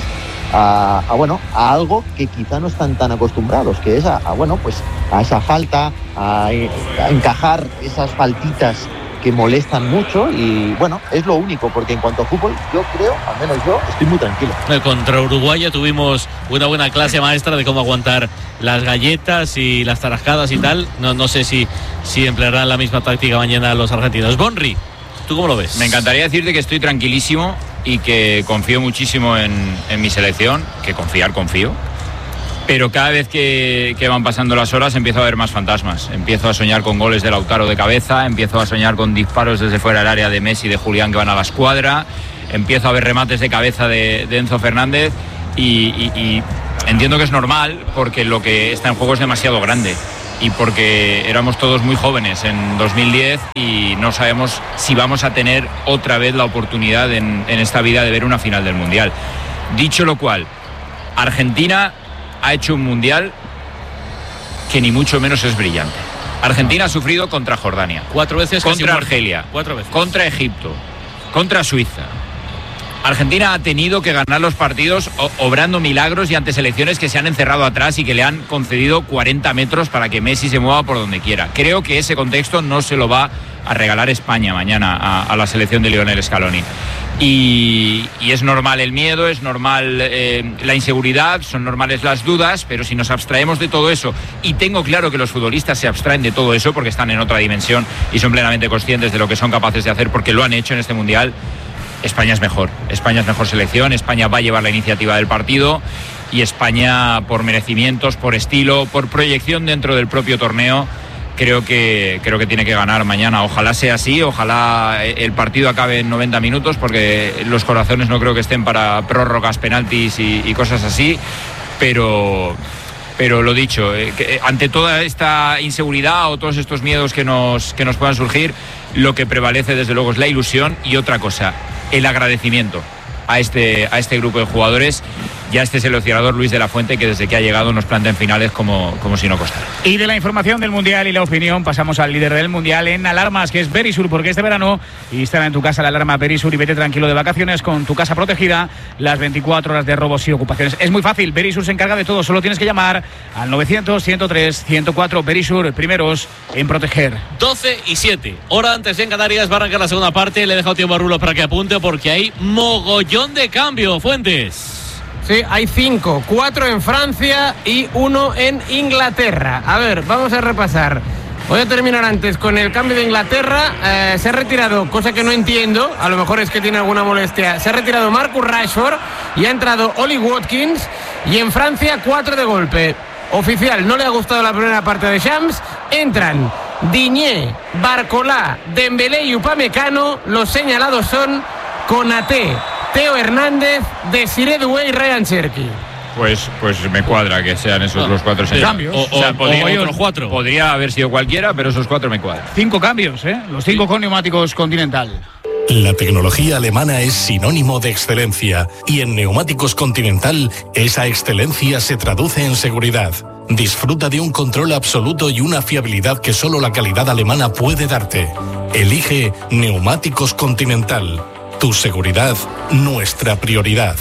a, a bueno a algo que quizá no están tan acostumbrados, que es a, a bueno pues a esa falta, a, a encajar esas faltitas que molestan mucho. Y bueno, es lo único, porque en cuanto a fútbol, yo creo, al menos yo, estoy muy tranquilo. Contra Uruguay ya tuvimos una buena clase maestra de cómo aguantar las galletas y las tarascadas y tal. No, no sé si, si emplearán la misma táctica mañana los argentinos. Bonri, ¿tú cómo lo ves? Me encantaría decirte que estoy tranquilísimo, y que confío muchísimo en, en mi selección, que confiar confío, pero cada vez que, que van pasando las horas empiezo a ver más fantasmas. Empiezo a soñar con goles de Lautaro de cabeza, empiezo a soñar con disparos desde fuera del área de Messi y de Julián que van a la escuadra, empiezo a ver remates de cabeza de, de Enzo Fernández y, y, y entiendo que es normal porque lo que está en juego es demasiado grande y porque éramos todos muy jóvenes en dos mil diez y no sabemos si vamos a tener otra vez la oportunidad en, en esta vida de ver una final del Mundial. Dicho lo cual, Argentina ha hecho un Mundial que ni mucho menos es brillante. Argentina ha sufrido contra Jordania, cuatro veces, contra Argelia, cuatro veces, contra Egipto, contra Suiza. Argentina ha tenido que ganar los partidos obrando milagros y ante selecciones que se han encerrado atrás y que le han concedido cuarenta metros para que Messi se mueva por donde quiera. Creo que ese contexto no se lo va a regalar España mañana a, a la selección de Lionel Scaloni. Y, y es normal el miedo, es normal eh, la inseguridad, son normales las dudas, pero si nos abstraemos de todo eso, y tengo claro que los futbolistas se abstraen de todo eso porque están en otra dimensión y son plenamente conscientes de lo que son capaces de hacer porque lo han hecho en este Mundial, España es mejor, España es mejor selección, España va a llevar la iniciativa del partido y España por merecimientos, por estilo, por proyección dentro del propio torneo, Creo que, creo que tiene que ganar mañana. Ojalá sea así, ojalá el partido acabe en noventa minutos, porque los corazones no creo que estén para prórrogas, penaltis y, y cosas así, pero, pero lo dicho, eh, que ante toda esta inseguridad o todos estos miedos que nos, que nos puedan surgir, lo que prevalece desde luego es la ilusión y otra cosa, el agradecimiento a este, a este grupo de jugadores y a este seleccionador Luis de la Fuente, que desde que ha llegado nos plantea en finales como, como si no costara. Y de la información del Mundial y la opinión pasamos al líder del Mundial en alarmas, que es Verisur, porque este verano instala en tu casa la alarma Verisur y vete tranquilo de vacaciones con tu casa protegida las veinticuatro horas de robos y ocupaciones. Es muy fácil, Verisur se encarga de todo, solo tienes que llamar al novecientos, ciento tres, ciento cuatro. Verisur, primeros en proteger. doce y siete, hora antes en Canarias, va a arrancar la segunda parte. Le he dejado tiempo a Rulo para que apunte, porque hay mogollón de cambio, Fuentes. Sí, hay cinco, cuatro en Francia y uno en Inglaterra. A ver, vamos a repasar. Voy a terminar antes con el cambio de Inglaterra. Eh, se ha retirado, cosa que no entiendo, a lo mejor es que tiene alguna molestia. Se ha retirado Marcus Rashford y ha entrado Oli Watkins. Y en Francia, cuatro de golpe. Oficial, no le ha gustado la primera parte de Shams. Entran Digne, Barcola, Dembélé y Upamecano. Los señalados son Konaté, Teo Hernández, Desiré Doué y Ryan Cherki. Pues, pues me cuadra que sean esos ah, los cuatro cambios. O, o, o sea, podría, o otros cuatro. Podría haber sido cualquiera, pero esos cuatro me cuadran. Cinco cambios, ¿eh? Los cinco sí. Con neumáticos Continental. La tecnología alemana es sinónimo de excelencia y en Neumáticos Continental esa excelencia se traduce en seguridad. Disfruta de un control absoluto y una fiabilidad que solo la calidad alemana puede darte. Elige Neumáticos Continental. Tu seguridad, nuestra prioridad.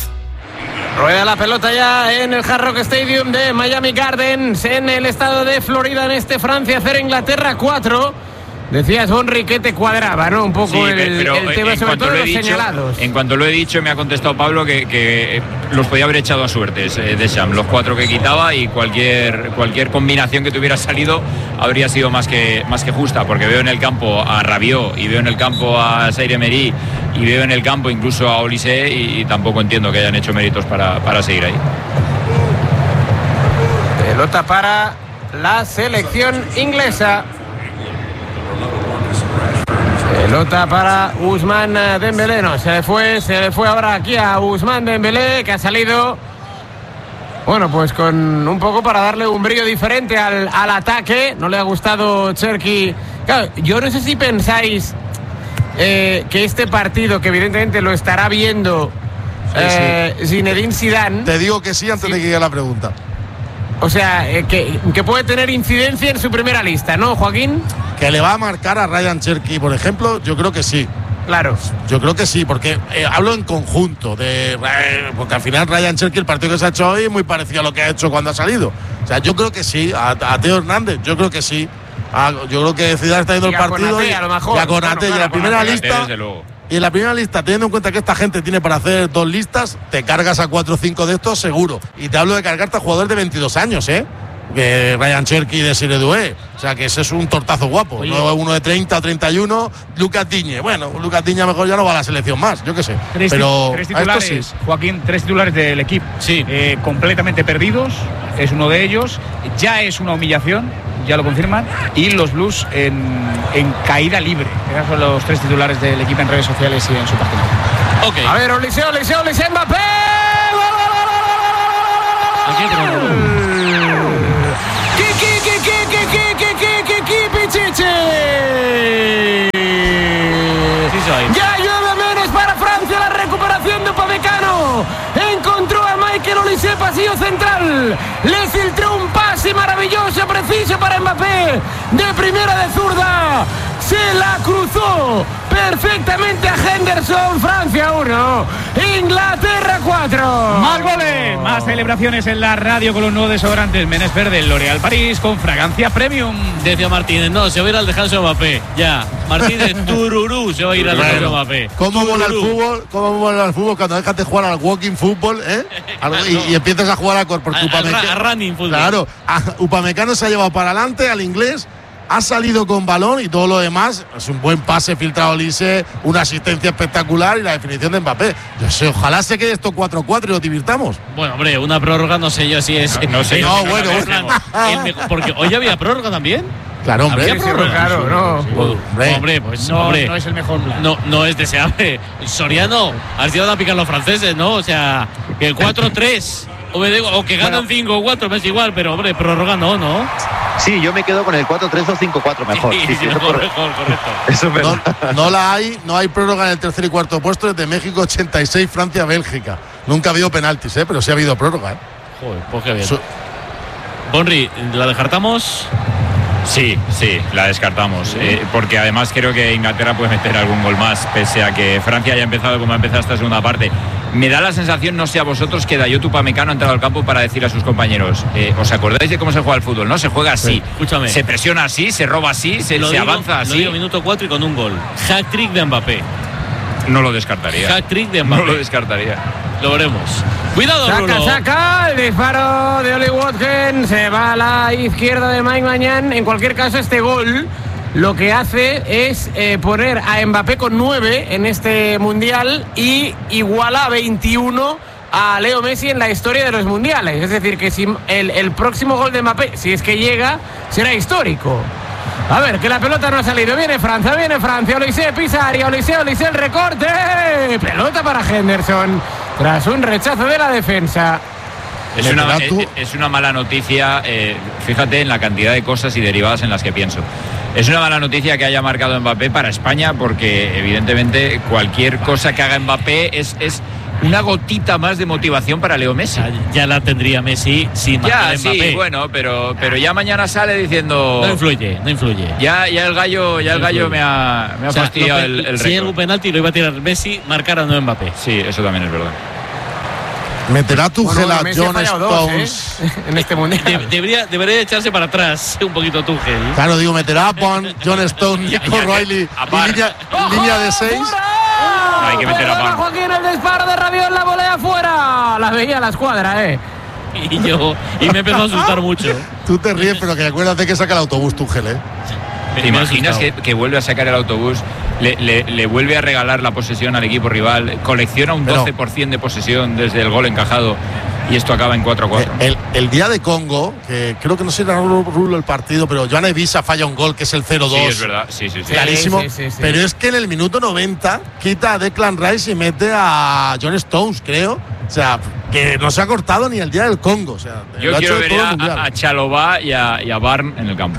Rueda la pelota ya en el Hard Rock Stadium de Miami Gardens, en el estado de Florida, en este Francia cero Inglaterra cuatro. Decías, Bonri, que te cuadraba, ¿no? Un poco sí, el, el tema, sobre todo los dicho, señalados. En cuanto lo he dicho, me ha contestado Pablo que, que los podía haber echado a suertes eh, de Sham, los cuatro que quitaba, y cualquier, cualquier combinación que tuviera salido habría sido más que, más que justa, porque veo en el campo a Rabiot y veo en el campo a Zaire Emery y veo en el campo incluso a Olise y, y tampoco entiendo que hayan hecho méritos para, para seguir ahí. Pelota para la selección inglesa. Pelota para Ousmane Dembélé, no, se le fue, se le fue ahora aquí a Ousmane Dembélé, que ha salido, bueno, pues con un poco para darle un brillo diferente al, al ataque. No le ha gustado Cherki. Claro, yo no sé si pensáis eh, que este partido, que evidentemente lo estará viendo eh, sí, sí. Zinedine Zidane. Te digo que sí antes sí. de que llegue la pregunta. O sea, eh, que, que puede tener incidencia en su primera lista, ¿no, Joaquín? Que le va a marcar a Ryan Cherki, por ejemplo, yo creo que sí. Claro. Yo creo que sí, porque eh, hablo en conjunto, de eh, porque al final Ryan Cherki, el partido que se ha hecho hoy, es muy parecido a lo que ha hecho cuando ha salido. O sea, yo creo que sí, a, a Teo Hernández, yo creo que sí. A, yo creo que Zidane está viendo el partido Konate, y, a lo mejor, y a Konaté, bueno, claro, y en la primera Konate, lista y en la primera lista, teniendo en cuenta que esta gente tiene para hacer dos listas, te cargas a cuatro o cinco de estos seguro. Y te hablo de cargarte a jugadores de veintidós años, ¿eh? que Ryan Cherky de Desiré Doué. O sea, que ese es un tortazo guapo. Oye. No uno de treinta o treinta y uno, Lucas Digne. Bueno, Lucas Digne mejor ya no va a la selección más, yo qué sé. Tres, Pero tres titulares, sí. Joaquín, tres titulares del equipo. Sí. Eh, completamente perdidos, es uno de ellos. Ya es una humillación, ya lo confirman. Y los Blues en, en caída libre. Esos son los tres titulares del equipo en redes sociales y en su página. Okay. A ver, Olise, Olise, Olise, Mbappé. Aquí Kiki, Kiki, Kiki, Kiki, Kiki, Pichichi. Ya llueve menos para Francia, la recuperación de Upamecano. Encontró a Michael Olise, pasillo central. Le filtró un pase maravilloso, preciso para Mbappé. De primera de zurda. Se la cruzó perfectamente a Henderson. Francia uno, Inglaterra cuatro. Más goles, más celebraciones en la radio con los nuevos desodorantes Menes Verde, L'Oréal París con fragancia premium. Decía Martínez, no, se va a ir al descanso de Mbappé. Ya, Martínez, tururú, se va a ir al descanso de Mbappé. ¿Cómo mola el fútbol? ¿Cómo mola el fútbol cuando dejas de jugar al walking fútbol, eh? y, y empiezas a jugar a cuerpo? A, a, a running fútbol. Claro, a, Upamecano se ha llevado para adelante al inglés. Ha salido con balón y todo lo demás. Es un buen pase filtrado Olise, una asistencia espectacular y la definición de Mbappé. Yo sé, ojalá se quede esto cuatro cuatro y lo divirtamos. Bueno, hombre, una prórroga no sé yo si es. No, no sé. No, bueno, bueno. El, porque hoy había prórroga también. Claro, hombre. ¿Había prórroga? Claro, no. Sí, hombre, hombre, pues no, hombre, no es el mejor plan. No, no es deseable. Soriano, has tirado a picar los franceses, ¿no? O sea, que el cuatro tres. O, o que ganan cinco o cuatro, me es igual, pero hombre, prórroga no, ¿no? Sí, yo me quedo con el cuatro tres o cinco cuatro mejor. Sí, sí, sí, mejor, eso mejor, correcto. Eso es verdad. No, no la hay, no hay prórroga en el tercer y cuarto puesto desde México ochenta y seis, Francia, Bélgica. Nunca ha habido penaltis, ¿eh? Pero sí ha habido prórroga, ¿eh? Joder, pues qué bien. Su Bonri, ¿la descartamos? Sí, sí, la descartamos. Sí. Eh, porque además creo que Inglaterra puede meter algún gol más, pese a que Francia haya empezado como ha empezado esta segunda parte. Me da la sensación, no sé a vosotros, que Dayot Upamecano ha entrado al campo para decir a sus compañeros, eh, ¿os acordáis de cómo se juega el fútbol? ¿No? Se juega así. Sí, escúchame. Se presiona así, se roba así, se, lo se digo, avanza así. Lo digo, minuto cuatro y con un gol. Hat-trick de Mbappé. No lo descartaría. Hat-trick de Mbappé. No lo descartaría. Lo veremos. Cuidado, saca, Rulo. saca el disparo de Oli Watkins. Se va a la izquierda de Mike Mañán. En cualquier caso, este gol lo que hace es eh, poner a Mbappé con nueve en este mundial y iguala a veintiuno a Leo Messi en la historia de los mundiales. Es decir, que si el, el próximo gol de Mbappé, si es que llega, será histórico. A ver, que la pelota no ha salido. Viene Francia, viene Francia. Olise pisa área, Olise, Olise, el recorte. Pelota para Henderson tras un rechazo de la defensa. Es una, es, es una mala noticia, eh, fíjate en la cantidad de cosas y derivadas en las que pienso. Es una mala noticia que haya marcado Mbappé para España, porque evidentemente cualquier cosa que haga Mbappé es, es una gotita más de motivación para Leo Messi. Ya, ya la tendría Messi sin marcar ya, Mbappé. Sí, bueno, pero, pero ya mañana sale diciendo... No influye, no influye. Ya, ya el gallo, ya el gallo me ha, me ha o sea, fastidiado no, el, el si récord. hay algún penalti lo iba a tirar Messi, marcar a no Mbappé. Sí, eso también es verdad. Meterá Tuchel bueno, a John Stones ¿eh? en este mundial. De, debería, debería echarse para atrás un poquito Tuchel. Claro, digo, meterá a Bon, John Stones, Nico Riley y línea, línea de seis. No, hay que meter a Bon. Joaquín, el disparo de Rabiot, la volea afuera. La veía la escuadra, eh. Y yo, y me empezó a asustar mucho. Tú te ríes, pero que acuérdate que saca el autobús Tuchel, eh. ¿Te imaginas que, que vuelve a sacar el autobús, le, le, le vuelve a regalar la posesión al equipo rival, colecciona un doce por ciento de posesión desde el gol encajado y esto acaba en cuatro a cuatro? El, el día de Congo, que creo que no será Rulo el partido, pero Joan Evisa falla un gol que es el cero dos. Sí, es verdad, sí, sí, sí. Clarísimo. Sí, sí, sí, sí. Pero es que en el minuto noventa quita a Declan Rice y mete a John Stones, creo. O sea, que no se ha cortado ni el día del Congo. O sea, yo quiero ver a, a Chalobah y a, y a Barn en el campo.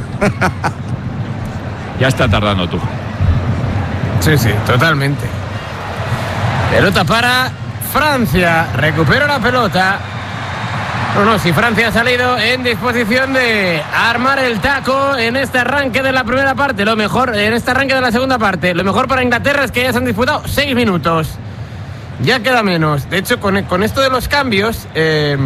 Ya está tardando tú. Sí, sí, totalmente. Pelota para Francia. Recupera la pelota. No, no, si Francia ha salido en disposición de armar el taco en este arranque de la primera parte. Lo mejor, en este arranque de la segunda parte. Lo mejor para Inglaterra es que ya se han disputado seis minutos. Ya queda menos. De hecho, con, con esto de los cambios... Eh,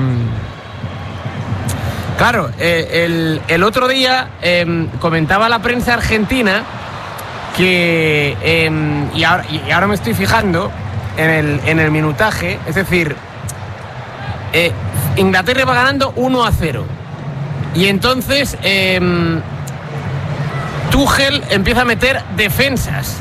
Claro, eh, el, el otro día eh, comentaba la prensa argentina que, eh, y, ahora, y ahora me estoy fijando en el, en el minutaje, es decir, eh, Inglaterra va ganando uno a cero. y entonces eh, Tuchel empieza a meter defensas.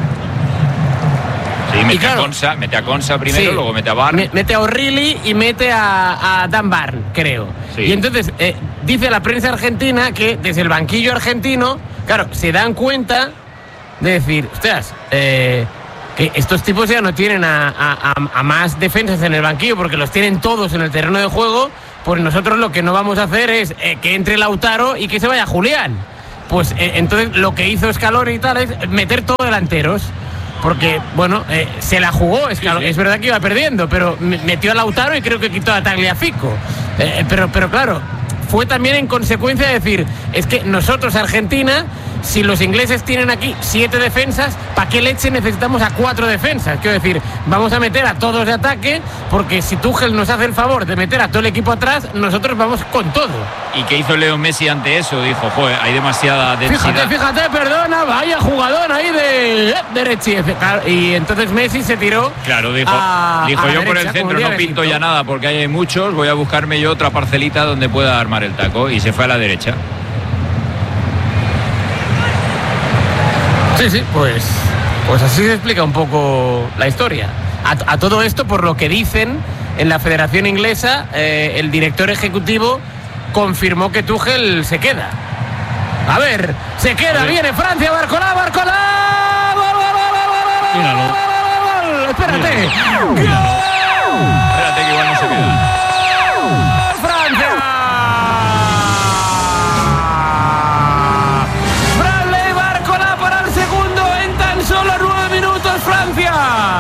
Sí, mete, claro, a Konsa, mete a Konsa primero, sí, luego mete a Barn. Mete a O'Reilly y mete a, a Dan Barn, creo. Sí. Y entonces eh, dice la prensa argentina que desde el banquillo argentino, claro, se dan cuenta de decir, ostras, eh, que estos tipos ya no tienen a, a, a más defensas en el banquillo porque los tienen todos en el terreno de juego, pues nosotros lo que no vamos a hacer es eh, que entre Lautaro y que se vaya Julián. Pues eh, entonces lo que hizo Scaloni y tal es meter todos delanteros. Porque, bueno, eh, se la jugó, es, claro, sí, sí. es verdad que iba perdiendo, pero metió a Lautaro y creo que quitó a Tagliafico. Eh, pero, pero claro, fue también en consecuencia de decir, es que nosotros, Argentina, si los ingleses tienen aquí siete defensas, ¿para qué leche necesitamos a cuatro defensas? Quiero decir, vamos a meter a todos de ataque, porque si Tuchel nos hace el favor de meter a todo el equipo atrás, nosotros vamos con todo. ¿Y qué hizo Leo Messi ante eso? Dijo, joder, hay demasiada densidad. Fíjate, fíjate, perdona, vaya jugador ahí de derecha. Y entonces Messi se tiró. Claro, dijo, a, dijo a yo derecha, por el centro no pinto ya nada porque hay muchos, voy a buscarme yo otra parcelita donde pueda armar el taco, y se fue a la derecha. Sí, sí, pues, pues así se explica un poco la historia. A, a todo esto, por lo que dicen en la Federación Inglesa, eh, el director ejecutivo confirmó que Tuchel se queda. A ver, se queda, viene Francia, Barcolá, Barcolá. ¡Gol, gol, gol, gol, gol, gol, gol! Espérate. ¡Gol! Espérate que igual no se queda. ¡Francia! Bradley Barcolá para el segundo en tan solo nueve minutos. Francia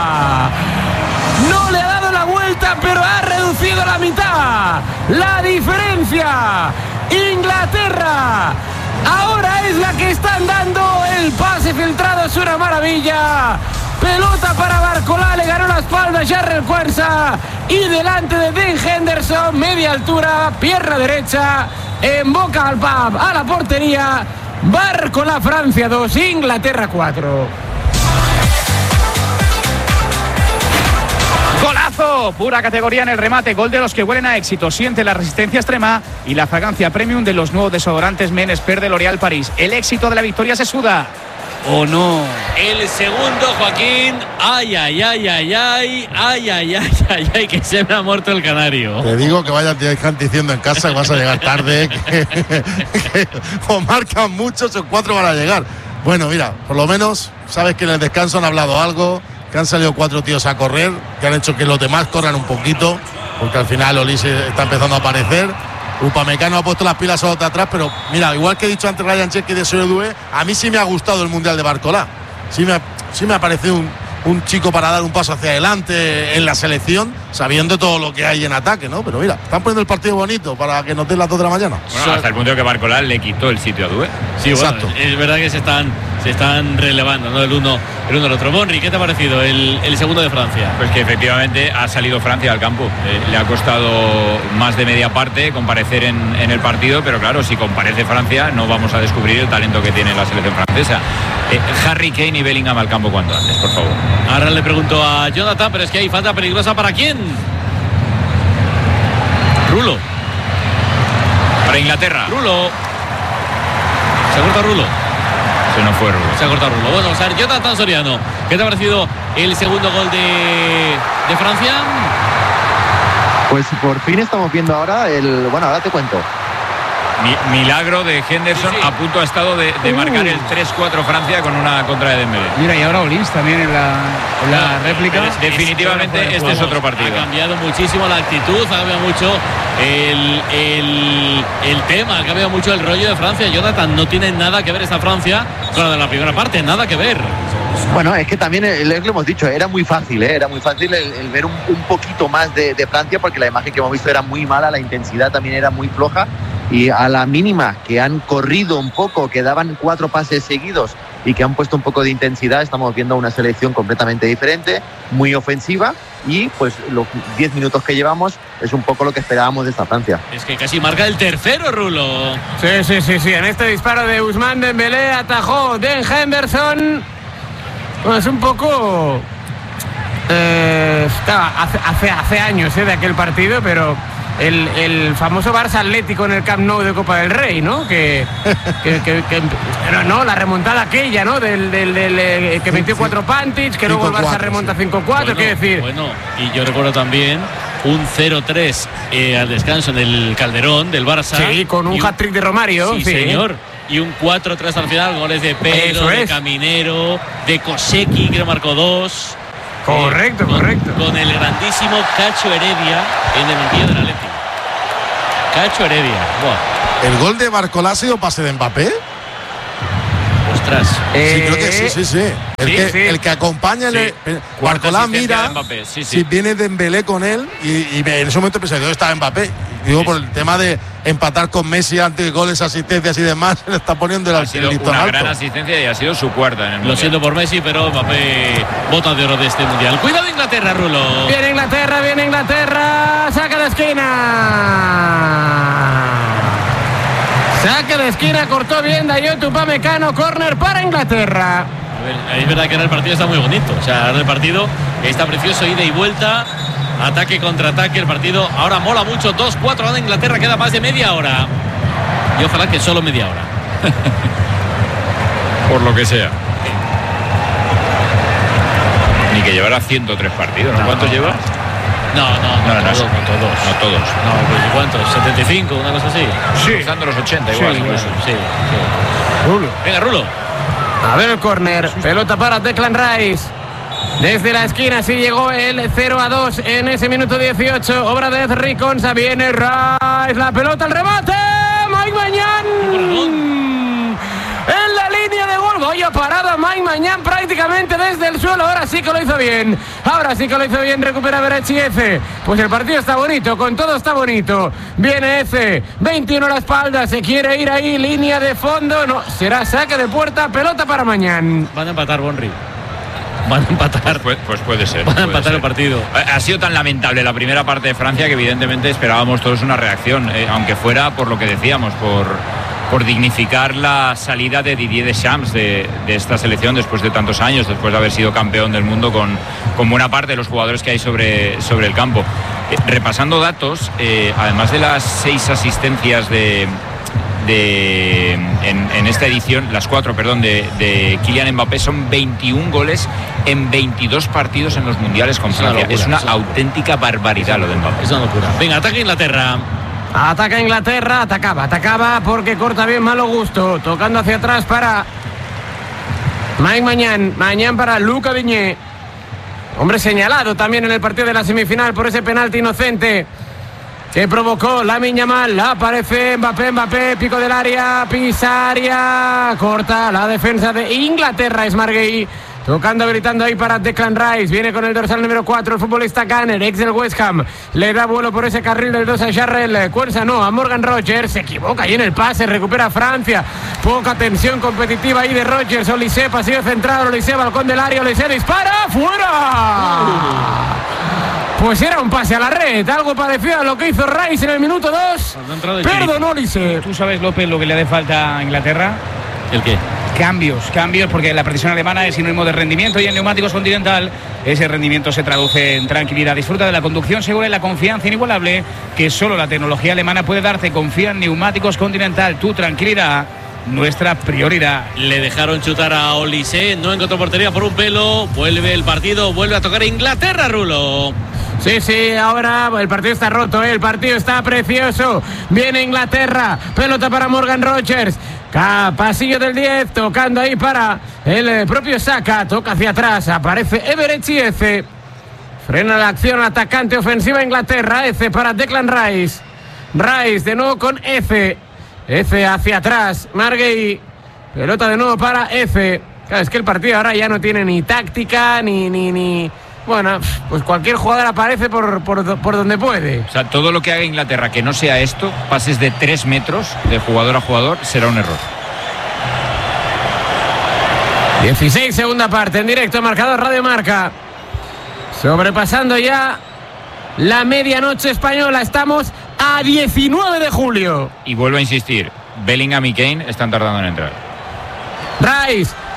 no le ha dado la vuelta, pero ha reducido la mitad la diferencia. Inglaterra ahora es la que están dando. El pase filtrado es una maravilla. Pelota para Barcolá, le ganó la espalda a Jarrell Quansah y delante de Dean Henderson, media altura, pierna derecha, emboca al pub, a la portería. Barcolá, Francia dos, Inglaterra cuatro. Golazo, pura categoría en el remate, gol de los que huelen a éxito, siente la resistencia extrema y la fragancia premium de los nuevos desodorantes Men Expert de L'Oréal París. El éxito de la victoria se suda, ¿o no? El segundo, Joaquín, ay, ay, ay, ay, ay, ay, ay, ay, ay, ay, que se me ha muerto el canario. Te digo que vaya gente diciendo en casa que vas a llegar tarde, que, que o marcan muchos o cuatro van a llegar. Bueno, mira, por lo menos sabes que en el descanso han hablado algo, que han salido cuatro tíos a correr, que han hecho que los demás corran un poquito, porque al final Olise está empezando a aparecer. Upamecano ha puesto las pilas a otra atrás, pero mira, igual que he dicho antes Ryan Cherki de Soledue, a mí sí me ha gustado el Mundial de Barcolá. Sí me ha, sí me ha parecido un, un chico para dar un paso hacia adelante en la selección, sabiendo todo lo que hay en ataque, ¿no? Pero mira, están poniendo el partido bonito para que nos den las dos de la mañana. Bueno, hasta el punto de que Barcolá le quitó el sitio a Due. Sí, exacto. Bueno, es verdad que se están, se están relevando, ¿no? El uno, el uno al otro. Bonri, ¿qué te ha parecido el, el segundo de Francia? Pues que efectivamente ha salido Francia al campo. Eh, le ha costado más de media parte comparecer en, en el partido, pero claro, si comparece Francia no vamos a descubrir el talento que tiene la selección francesa. Eh, Harry Kane y Bellingham al campo cuanto antes, por favor. Ahora le pregunto a Jonathan, pero es que hay falta peligrosa ¿para quién? Rulo. Para Inglaterra. Rulo. Se corta Rulo. Se no fue Rulo. Se ha cortado Rulo. Bueno, vamos a ver, Jonathan Soriano, ¿qué te ha parecido el segundo gol de, de Francia? Pues por fin estamos viendo ahora el... Bueno, ahora te cuento. Mi, milagro de Henderson, sí, sí. A punto ha estado de, de uh. marcar el tres cuatro Francia con una contra de Dembélé. Mira, y ahora Olins también en la, en la no, réplica. Es, definitivamente es, este es otro partido. Ha cambiado muchísimo la actitud, ha cambiado mucho el, el, el tema, ha cambiado mucho el rollo de Francia. Jonathan, no tiene nada que ver esta Francia con la de la primera parte, nada que ver. Bueno, es que también eh, lo hemos dicho, era muy fácil, ¿eh? era muy fácil el, el ver un, un poquito más de, de Francia, porque la imagen que hemos visto era muy mala, la intensidad también era muy floja, y a la mínima que han corrido un poco, que daban cuatro pases seguidos y que han puesto un poco de intensidad, estamos viendo una selección completamente diferente, muy ofensiva, y pues los diez minutos que llevamos es un poco lo que esperábamos de esta Francia. Es que casi marca el tercero, Rulo. Sí, sí, sí, sí. En este disparo de Ousmane Dembélé atajó Den Henderson. Bueno, es un poco... Eh, hace, hace, hace años eh, de aquel partido, pero el, el famoso Barça Atlético en el Camp Nou de Copa del Rey, ¿no? Que, que, que, que no, no, la remontada aquella, ¿no? Del, del, del, del que metió cuatro Pantic, que luego el Barça remonta cinco cuatro, bueno, quiero decir. Bueno, y yo recuerdo también un cero tres eh, al descanso en el Calderón del Barça. Sí, con un hat-trick de Romario. Sí, sí, señor. Y un cuatro tres al final, goles de Pedro, de Caminero, de Kosecki, que marcó dos. Correcto, eh, con, correcto. Con el grandísimo Cacho Heredia en el banquillo del Atlético. Cacho Heredia. Buah. ¿El gol de Barcolá ha sido pase de Mbappé? Ostras. Eh, sí, creo que sí, sí, sí. El, sí, que, sí. el que acompaña, Sí. el, Barcolá mira de sí, sí. si viene Dembélé con él y, y en ese momento pensé que ¿dónde estaba Mbappé? Y digo, sí, por el tema de empatar con Messi antes goles, asistencias y demás, se le está poniendo el, ha sido el listón una alto. gran asistencia y ha sido su cuarta en el mundial. Lo siento por Messi, pero Mbappé bota de oro de este mundial. Cuidado Inglaterra, Rulo. Viene Inglaterra, viene Inglaterra. Saca de esquina. Saque de esquina, cortó bien Dayot Upamecano, córner para Inglaterra. A ver, es verdad que ahora el partido está muy bonito. O sea, ahora el partido está precioso, ida y vuelta, ataque contra ataque. El partido ahora mola mucho. dos cuatro gana Inglaterra, queda más de media hora. Y ojalá que solo media hora. Por lo que sea. Ni que llevara ciento tres partidos, ¿no? No, ¿Cuántos no, lleva? No, no, no, no, no, todos, no, no todos. No todos. No, pues ¿cuántos? ¿setenta y cinco? Una cosa así. Sí. Usando los ochenta igual. Sí, incluso. sí, sí. Rulo. Venga, Rulo. A ver el córner, pelota para Declan Rice. Desde la esquina sí llegó el cero a dos en ese minuto dieciocho. Obra de Rick Consa, viene Rice, la pelota, el remate. Mike Mañán. En la línea de gol, vaya parada Mike Mañán prácticamente desde el suelo. Ahora sí que lo hizo bien. Ahora sí que lo hizo bien, recupera Berechi Eze. Pues el partido está bonito, con todo está bonito. Viene Eze, veintiuno a la espalda, se quiere ir ahí, línea de fondo. No, será saque de puerta, pelota para Mañán. Van a empatar, Bonri. Van a empatar. Pues, pues puede ser. Van a puede empatar ser. el partido. Ha, ha sido tan lamentable la primera parte de Francia que evidentemente esperábamos todos una reacción, eh, aunque fuera por lo que decíamos, por, por dignificar la salida de Didier Deschamps de, de esta selección después de tantos años, después de haber sido campeón del mundo con, con buena parte de los jugadores que hay sobre, sobre el campo. Eh, repasando datos, eh, además de las seis asistencias de... De, en, en esta edición, las cuatro, perdón, de, de Kylian Mbappé, son veintiún goles en veintidós partidos en los mundiales con Francia. Es una, locura, auténtica barbaridad lo de Mbappé. Es una locura. Venga, ataca Inglaterra. Ataca Inglaterra, atacaba, atacaba porque corta bien Malo Gusto, tocando hacia atrás para Mike Mañán, Mañán para Luca Digne, hombre señalado también en el partido de la semifinal por ese penalti inocente que provocó Lamine Yamal. Aparece Mbappé, Mbappé, pico del área, Pisaria, corta la defensa de Inglaterra, es Marguerite. Tocando, habilitando ahí para Declan Rice. Viene con el dorsal número cuatro, el futbolista Gunner, ex del West Ham. Le da vuelo por ese carril del dos a Jarrell. Cuerza no, a Morgan Rogers. Se equivoca ahí en el pase, recupera Francia. Poca tensión competitiva ahí de Rogers. Olise, pasillo central, Olise, balcón del área, Olise dispara, ¡fuera! Pues era un pase a la red, algo parecido a lo que hizo Rice en el minuto dos. Perdón, Olise. ¿Tú sabes, López, lo que le hace falta a Inglaterra? ¿El qué? Cambios, cambios, porque la precisión alemana es sinónimo de rendimiento y en Neumáticos Continental ese rendimiento se traduce en tranquilidad. Disfruta de la conducción segura y la confianza inigualable que solo la tecnología alemana puede darte. Confía en Neumáticos Continental, tu tranquilidad, nuestra prioridad. Le dejaron chutar a Olise, no encontró portería por un pelo. Vuelve el partido, vuelve a tocar Inglaterra, Rulo. Sí, sí, ahora el partido está roto, ¿eh? El partido está precioso. Viene Inglaterra, pelota para Morgan Rogers. Pasillo del diez, tocando ahí para el propio Saka. Toca hacia atrás, aparece Everechi Eze. Frena la acción, atacante ofensiva Inglaterra. Eze para Declan Rice. Rice de nuevo con Eze. Eze hacia atrás, Marguerite. Pelota de nuevo para Eze. Claro, es que el partido ahora ya no tiene ni táctica, ni... ni, ni... Bueno, pues cualquier jugador aparece por, por, por donde puede. O sea, todo lo que haga Inglaterra que no sea esto, pases de tres metros de jugador a jugador, será un error. dieciséis, segunda parte, en directo, marcador Radio Marca. Sobrepasando ya la medianoche española. Estamos a diecinueve de julio. Y vuelvo a insistir, Bellingham y Kane están tardando en entrar. Rice,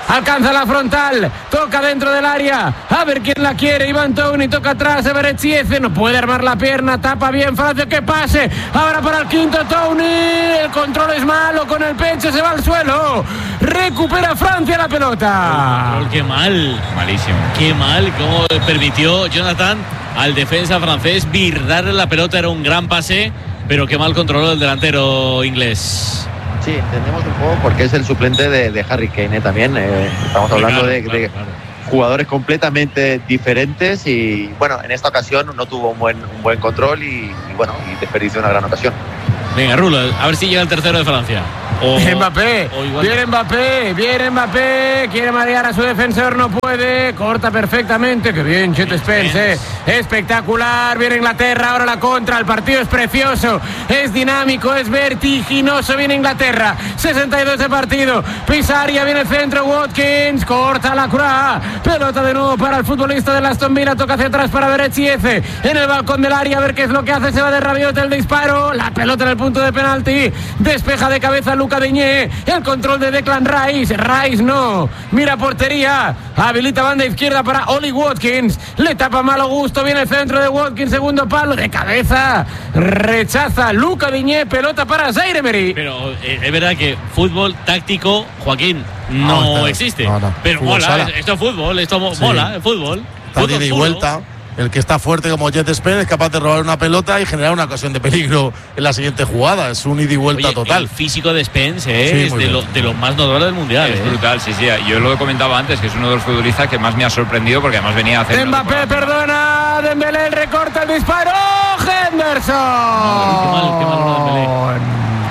alcanza la frontal, toca dentro del área, a ver quién la quiere, Iván Toney, toca atrás, Eberechieze, no puede armar la pierna, tapa bien Francia, que pase, ahora para el quinto Toney, el control es malo, con el pecho se va al suelo, recupera Francia la pelota. El control, qué mal, malísimo, qué mal, cómo permitió Jonathan al defensa francés virarle la pelota, era un gran pase, pero qué mal controló el delantero inglés. Sí, entendemos un poco porque es el suplente de, de Harry Kane, ¿eh? También eh, estamos hablando claro, de, claro, de claro. jugadores completamente diferentes y bueno, en esta ocasión no tuvo un buen, un buen control y, y bueno, y desperdició una gran ocasión. Venga, Rulo, a ver si llega el tercero de Francia. O, Mbappé, o igual. viene Mbappé, viene Mbappé, quiere marear a su defensor, no puede, corta perfectamente, qué bien, Chet Spence, eh. espectacular, viene Inglaterra, ahora la contra, el partido es precioso, es dinámico, es vertiginoso, viene Inglaterra, sesenta y dos de partido, Pisaria, viene el centro, Watkins, corta la Croix, pelota de nuevo para el futbolista de Aston Villa, toca hacia atrás para Eberechieze, en el balcón del área, a ver qué es lo que hace, se va de rabiote el disparo, la pelota en el punto de penalti, despeja de cabeza Luca Digne, el control de Declan Rice, Rice no, mira portería, habilita banda izquierda para Oli Watkins, le tapa Malo Gusto, viene el centro de Watkins, segundo palo, de cabeza, rechaza Luca Digne, pelota para Zaire Emery. Pero eh, es verdad que fútbol táctico, Joaquín, no, no, existe, no, no. pero Fútbol mola, sala. esto es fútbol, esto mo- Sí. mola, el fútbol. Está Fútbol de ida y puro. vuelta. El que está fuerte como Jet Spence es capaz de robar una pelota y generar una ocasión de peligro en la siguiente jugada. Es un ida y vuelta Oye, total. El físico de Spence eh, Sí, es muy de, bien. lo, de los más notables del mundial. Es eh. brutal, sí, sí. Yo lo comentaba antes, que es uno de los futbolistas que más me ha sorprendido porque además venía a hacer. Mbappé perdona, Dembélé recorta el disparo, Henderson. No, qué mal, qué mal lo de Dembélé.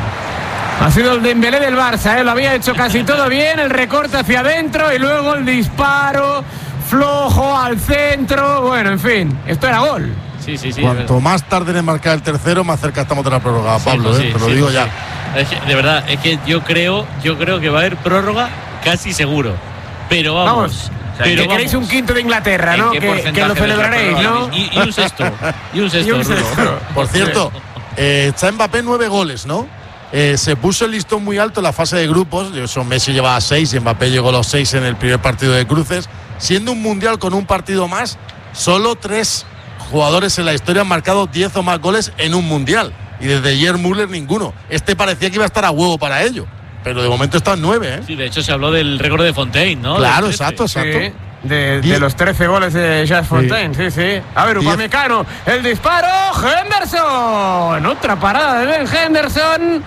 Ha sido el Dembélé del Barça, ¿eh? Lo había hecho casi todo bien, el recorte hacia adentro y luego el disparo flojo al centro. Bueno, en fin, esto era gol. Sí, sí, sí. Cuanto más tarde en marcar el tercero, más cerca estamos de la prórroga, Sí, Pablo, pues eh, sí, te lo sí, digo pues ya. sí. Es que, de verdad, es que yo creo, yo creo que va a haber prórroga casi seguro. Pero vamos. Vamos. O sea, Que pero queréis vamos. un quinto de Inglaterra, ¿En ¿no? qué Que, que porcentaje lo de esa celebraréis, prórroga? ¿no? Y, y un sexto. Y un sexto. Y un Rulo. sexto. Por cierto, eh, está Mbappé nueve goles, ¿no? Eh, se puso el listón muy alto en la fase de grupos. Eso Messi llevaba seis y Mbappé llegó a los seis en el primer partido de cruces. Siendo un mundial con un partido más, solo tres jugadores en la historia han marcado diez o más goles en un mundial. Y desde Gerd Müller ninguno. Este parecía que iba a estar a huevo para ello. Pero de momento está en nueve, ¿eh? Sí, de hecho se habló del récord de Fontaine, ¿no? Claro, Del trece. exacto, exacto. Sí, de, Diez. de los trece goles de Jazz Fontaine, sí, sí. A ver, Diez. Upamecano, el disparo, Henderson. Otra parada de Ben Henderson.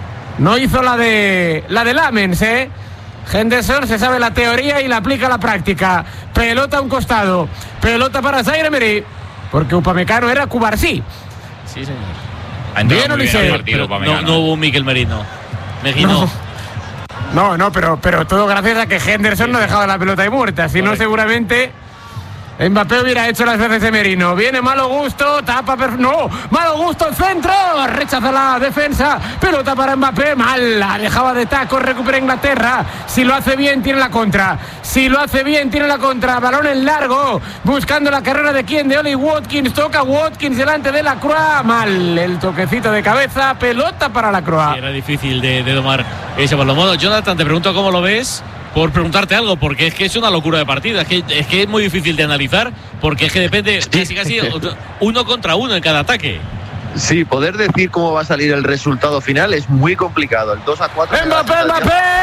No hizo la de la de Lamens, ¿eh? Henderson se sabe la teoría y la aplica a la práctica. Pelota a un costado. Pelota para Zaire Emery. Porque Upamecano era Cubarsí. Sí, señor. Ha entrado Bien, muy bien Ulises. al partido, Pero Upamecano. no, no hubo un Miquel Merino. Merino. No. No, no, pero, pero todo gracias a que Henderson no dejaba la pelota ahí muerta. Si no, Correcto. seguramente Mbappé hubiera hecho las veces de Merino. Viene Malo Gusto, tapa. Per... No, Malo Gusto al centro. Rechaza la defensa. Pelota para Mbappé. Mal, la dejaba de taco. Recupera Inglaterra. Si lo hace bien, tiene la contra. Si lo hace bien, tiene la contra. Balón en largo. Buscando la carrera de quién, de Oli Watkins. Toca Watkins delante de la Croix. Mal, el toquecito de cabeza. Pelota para la Croix. Sí, era difícil de, de domar ese balón. Bueno, Jonathan, te pregunto cómo lo ves. Por preguntarte algo, porque es que es una locura de partida, es que, es que es muy difícil de analizar, porque es que depende casi casi uno contra uno en cada ataque. Sí, poder decir cómo va a salir el resultado final es muy complicado. El dos a cuatro. Mbappé, Mbappé.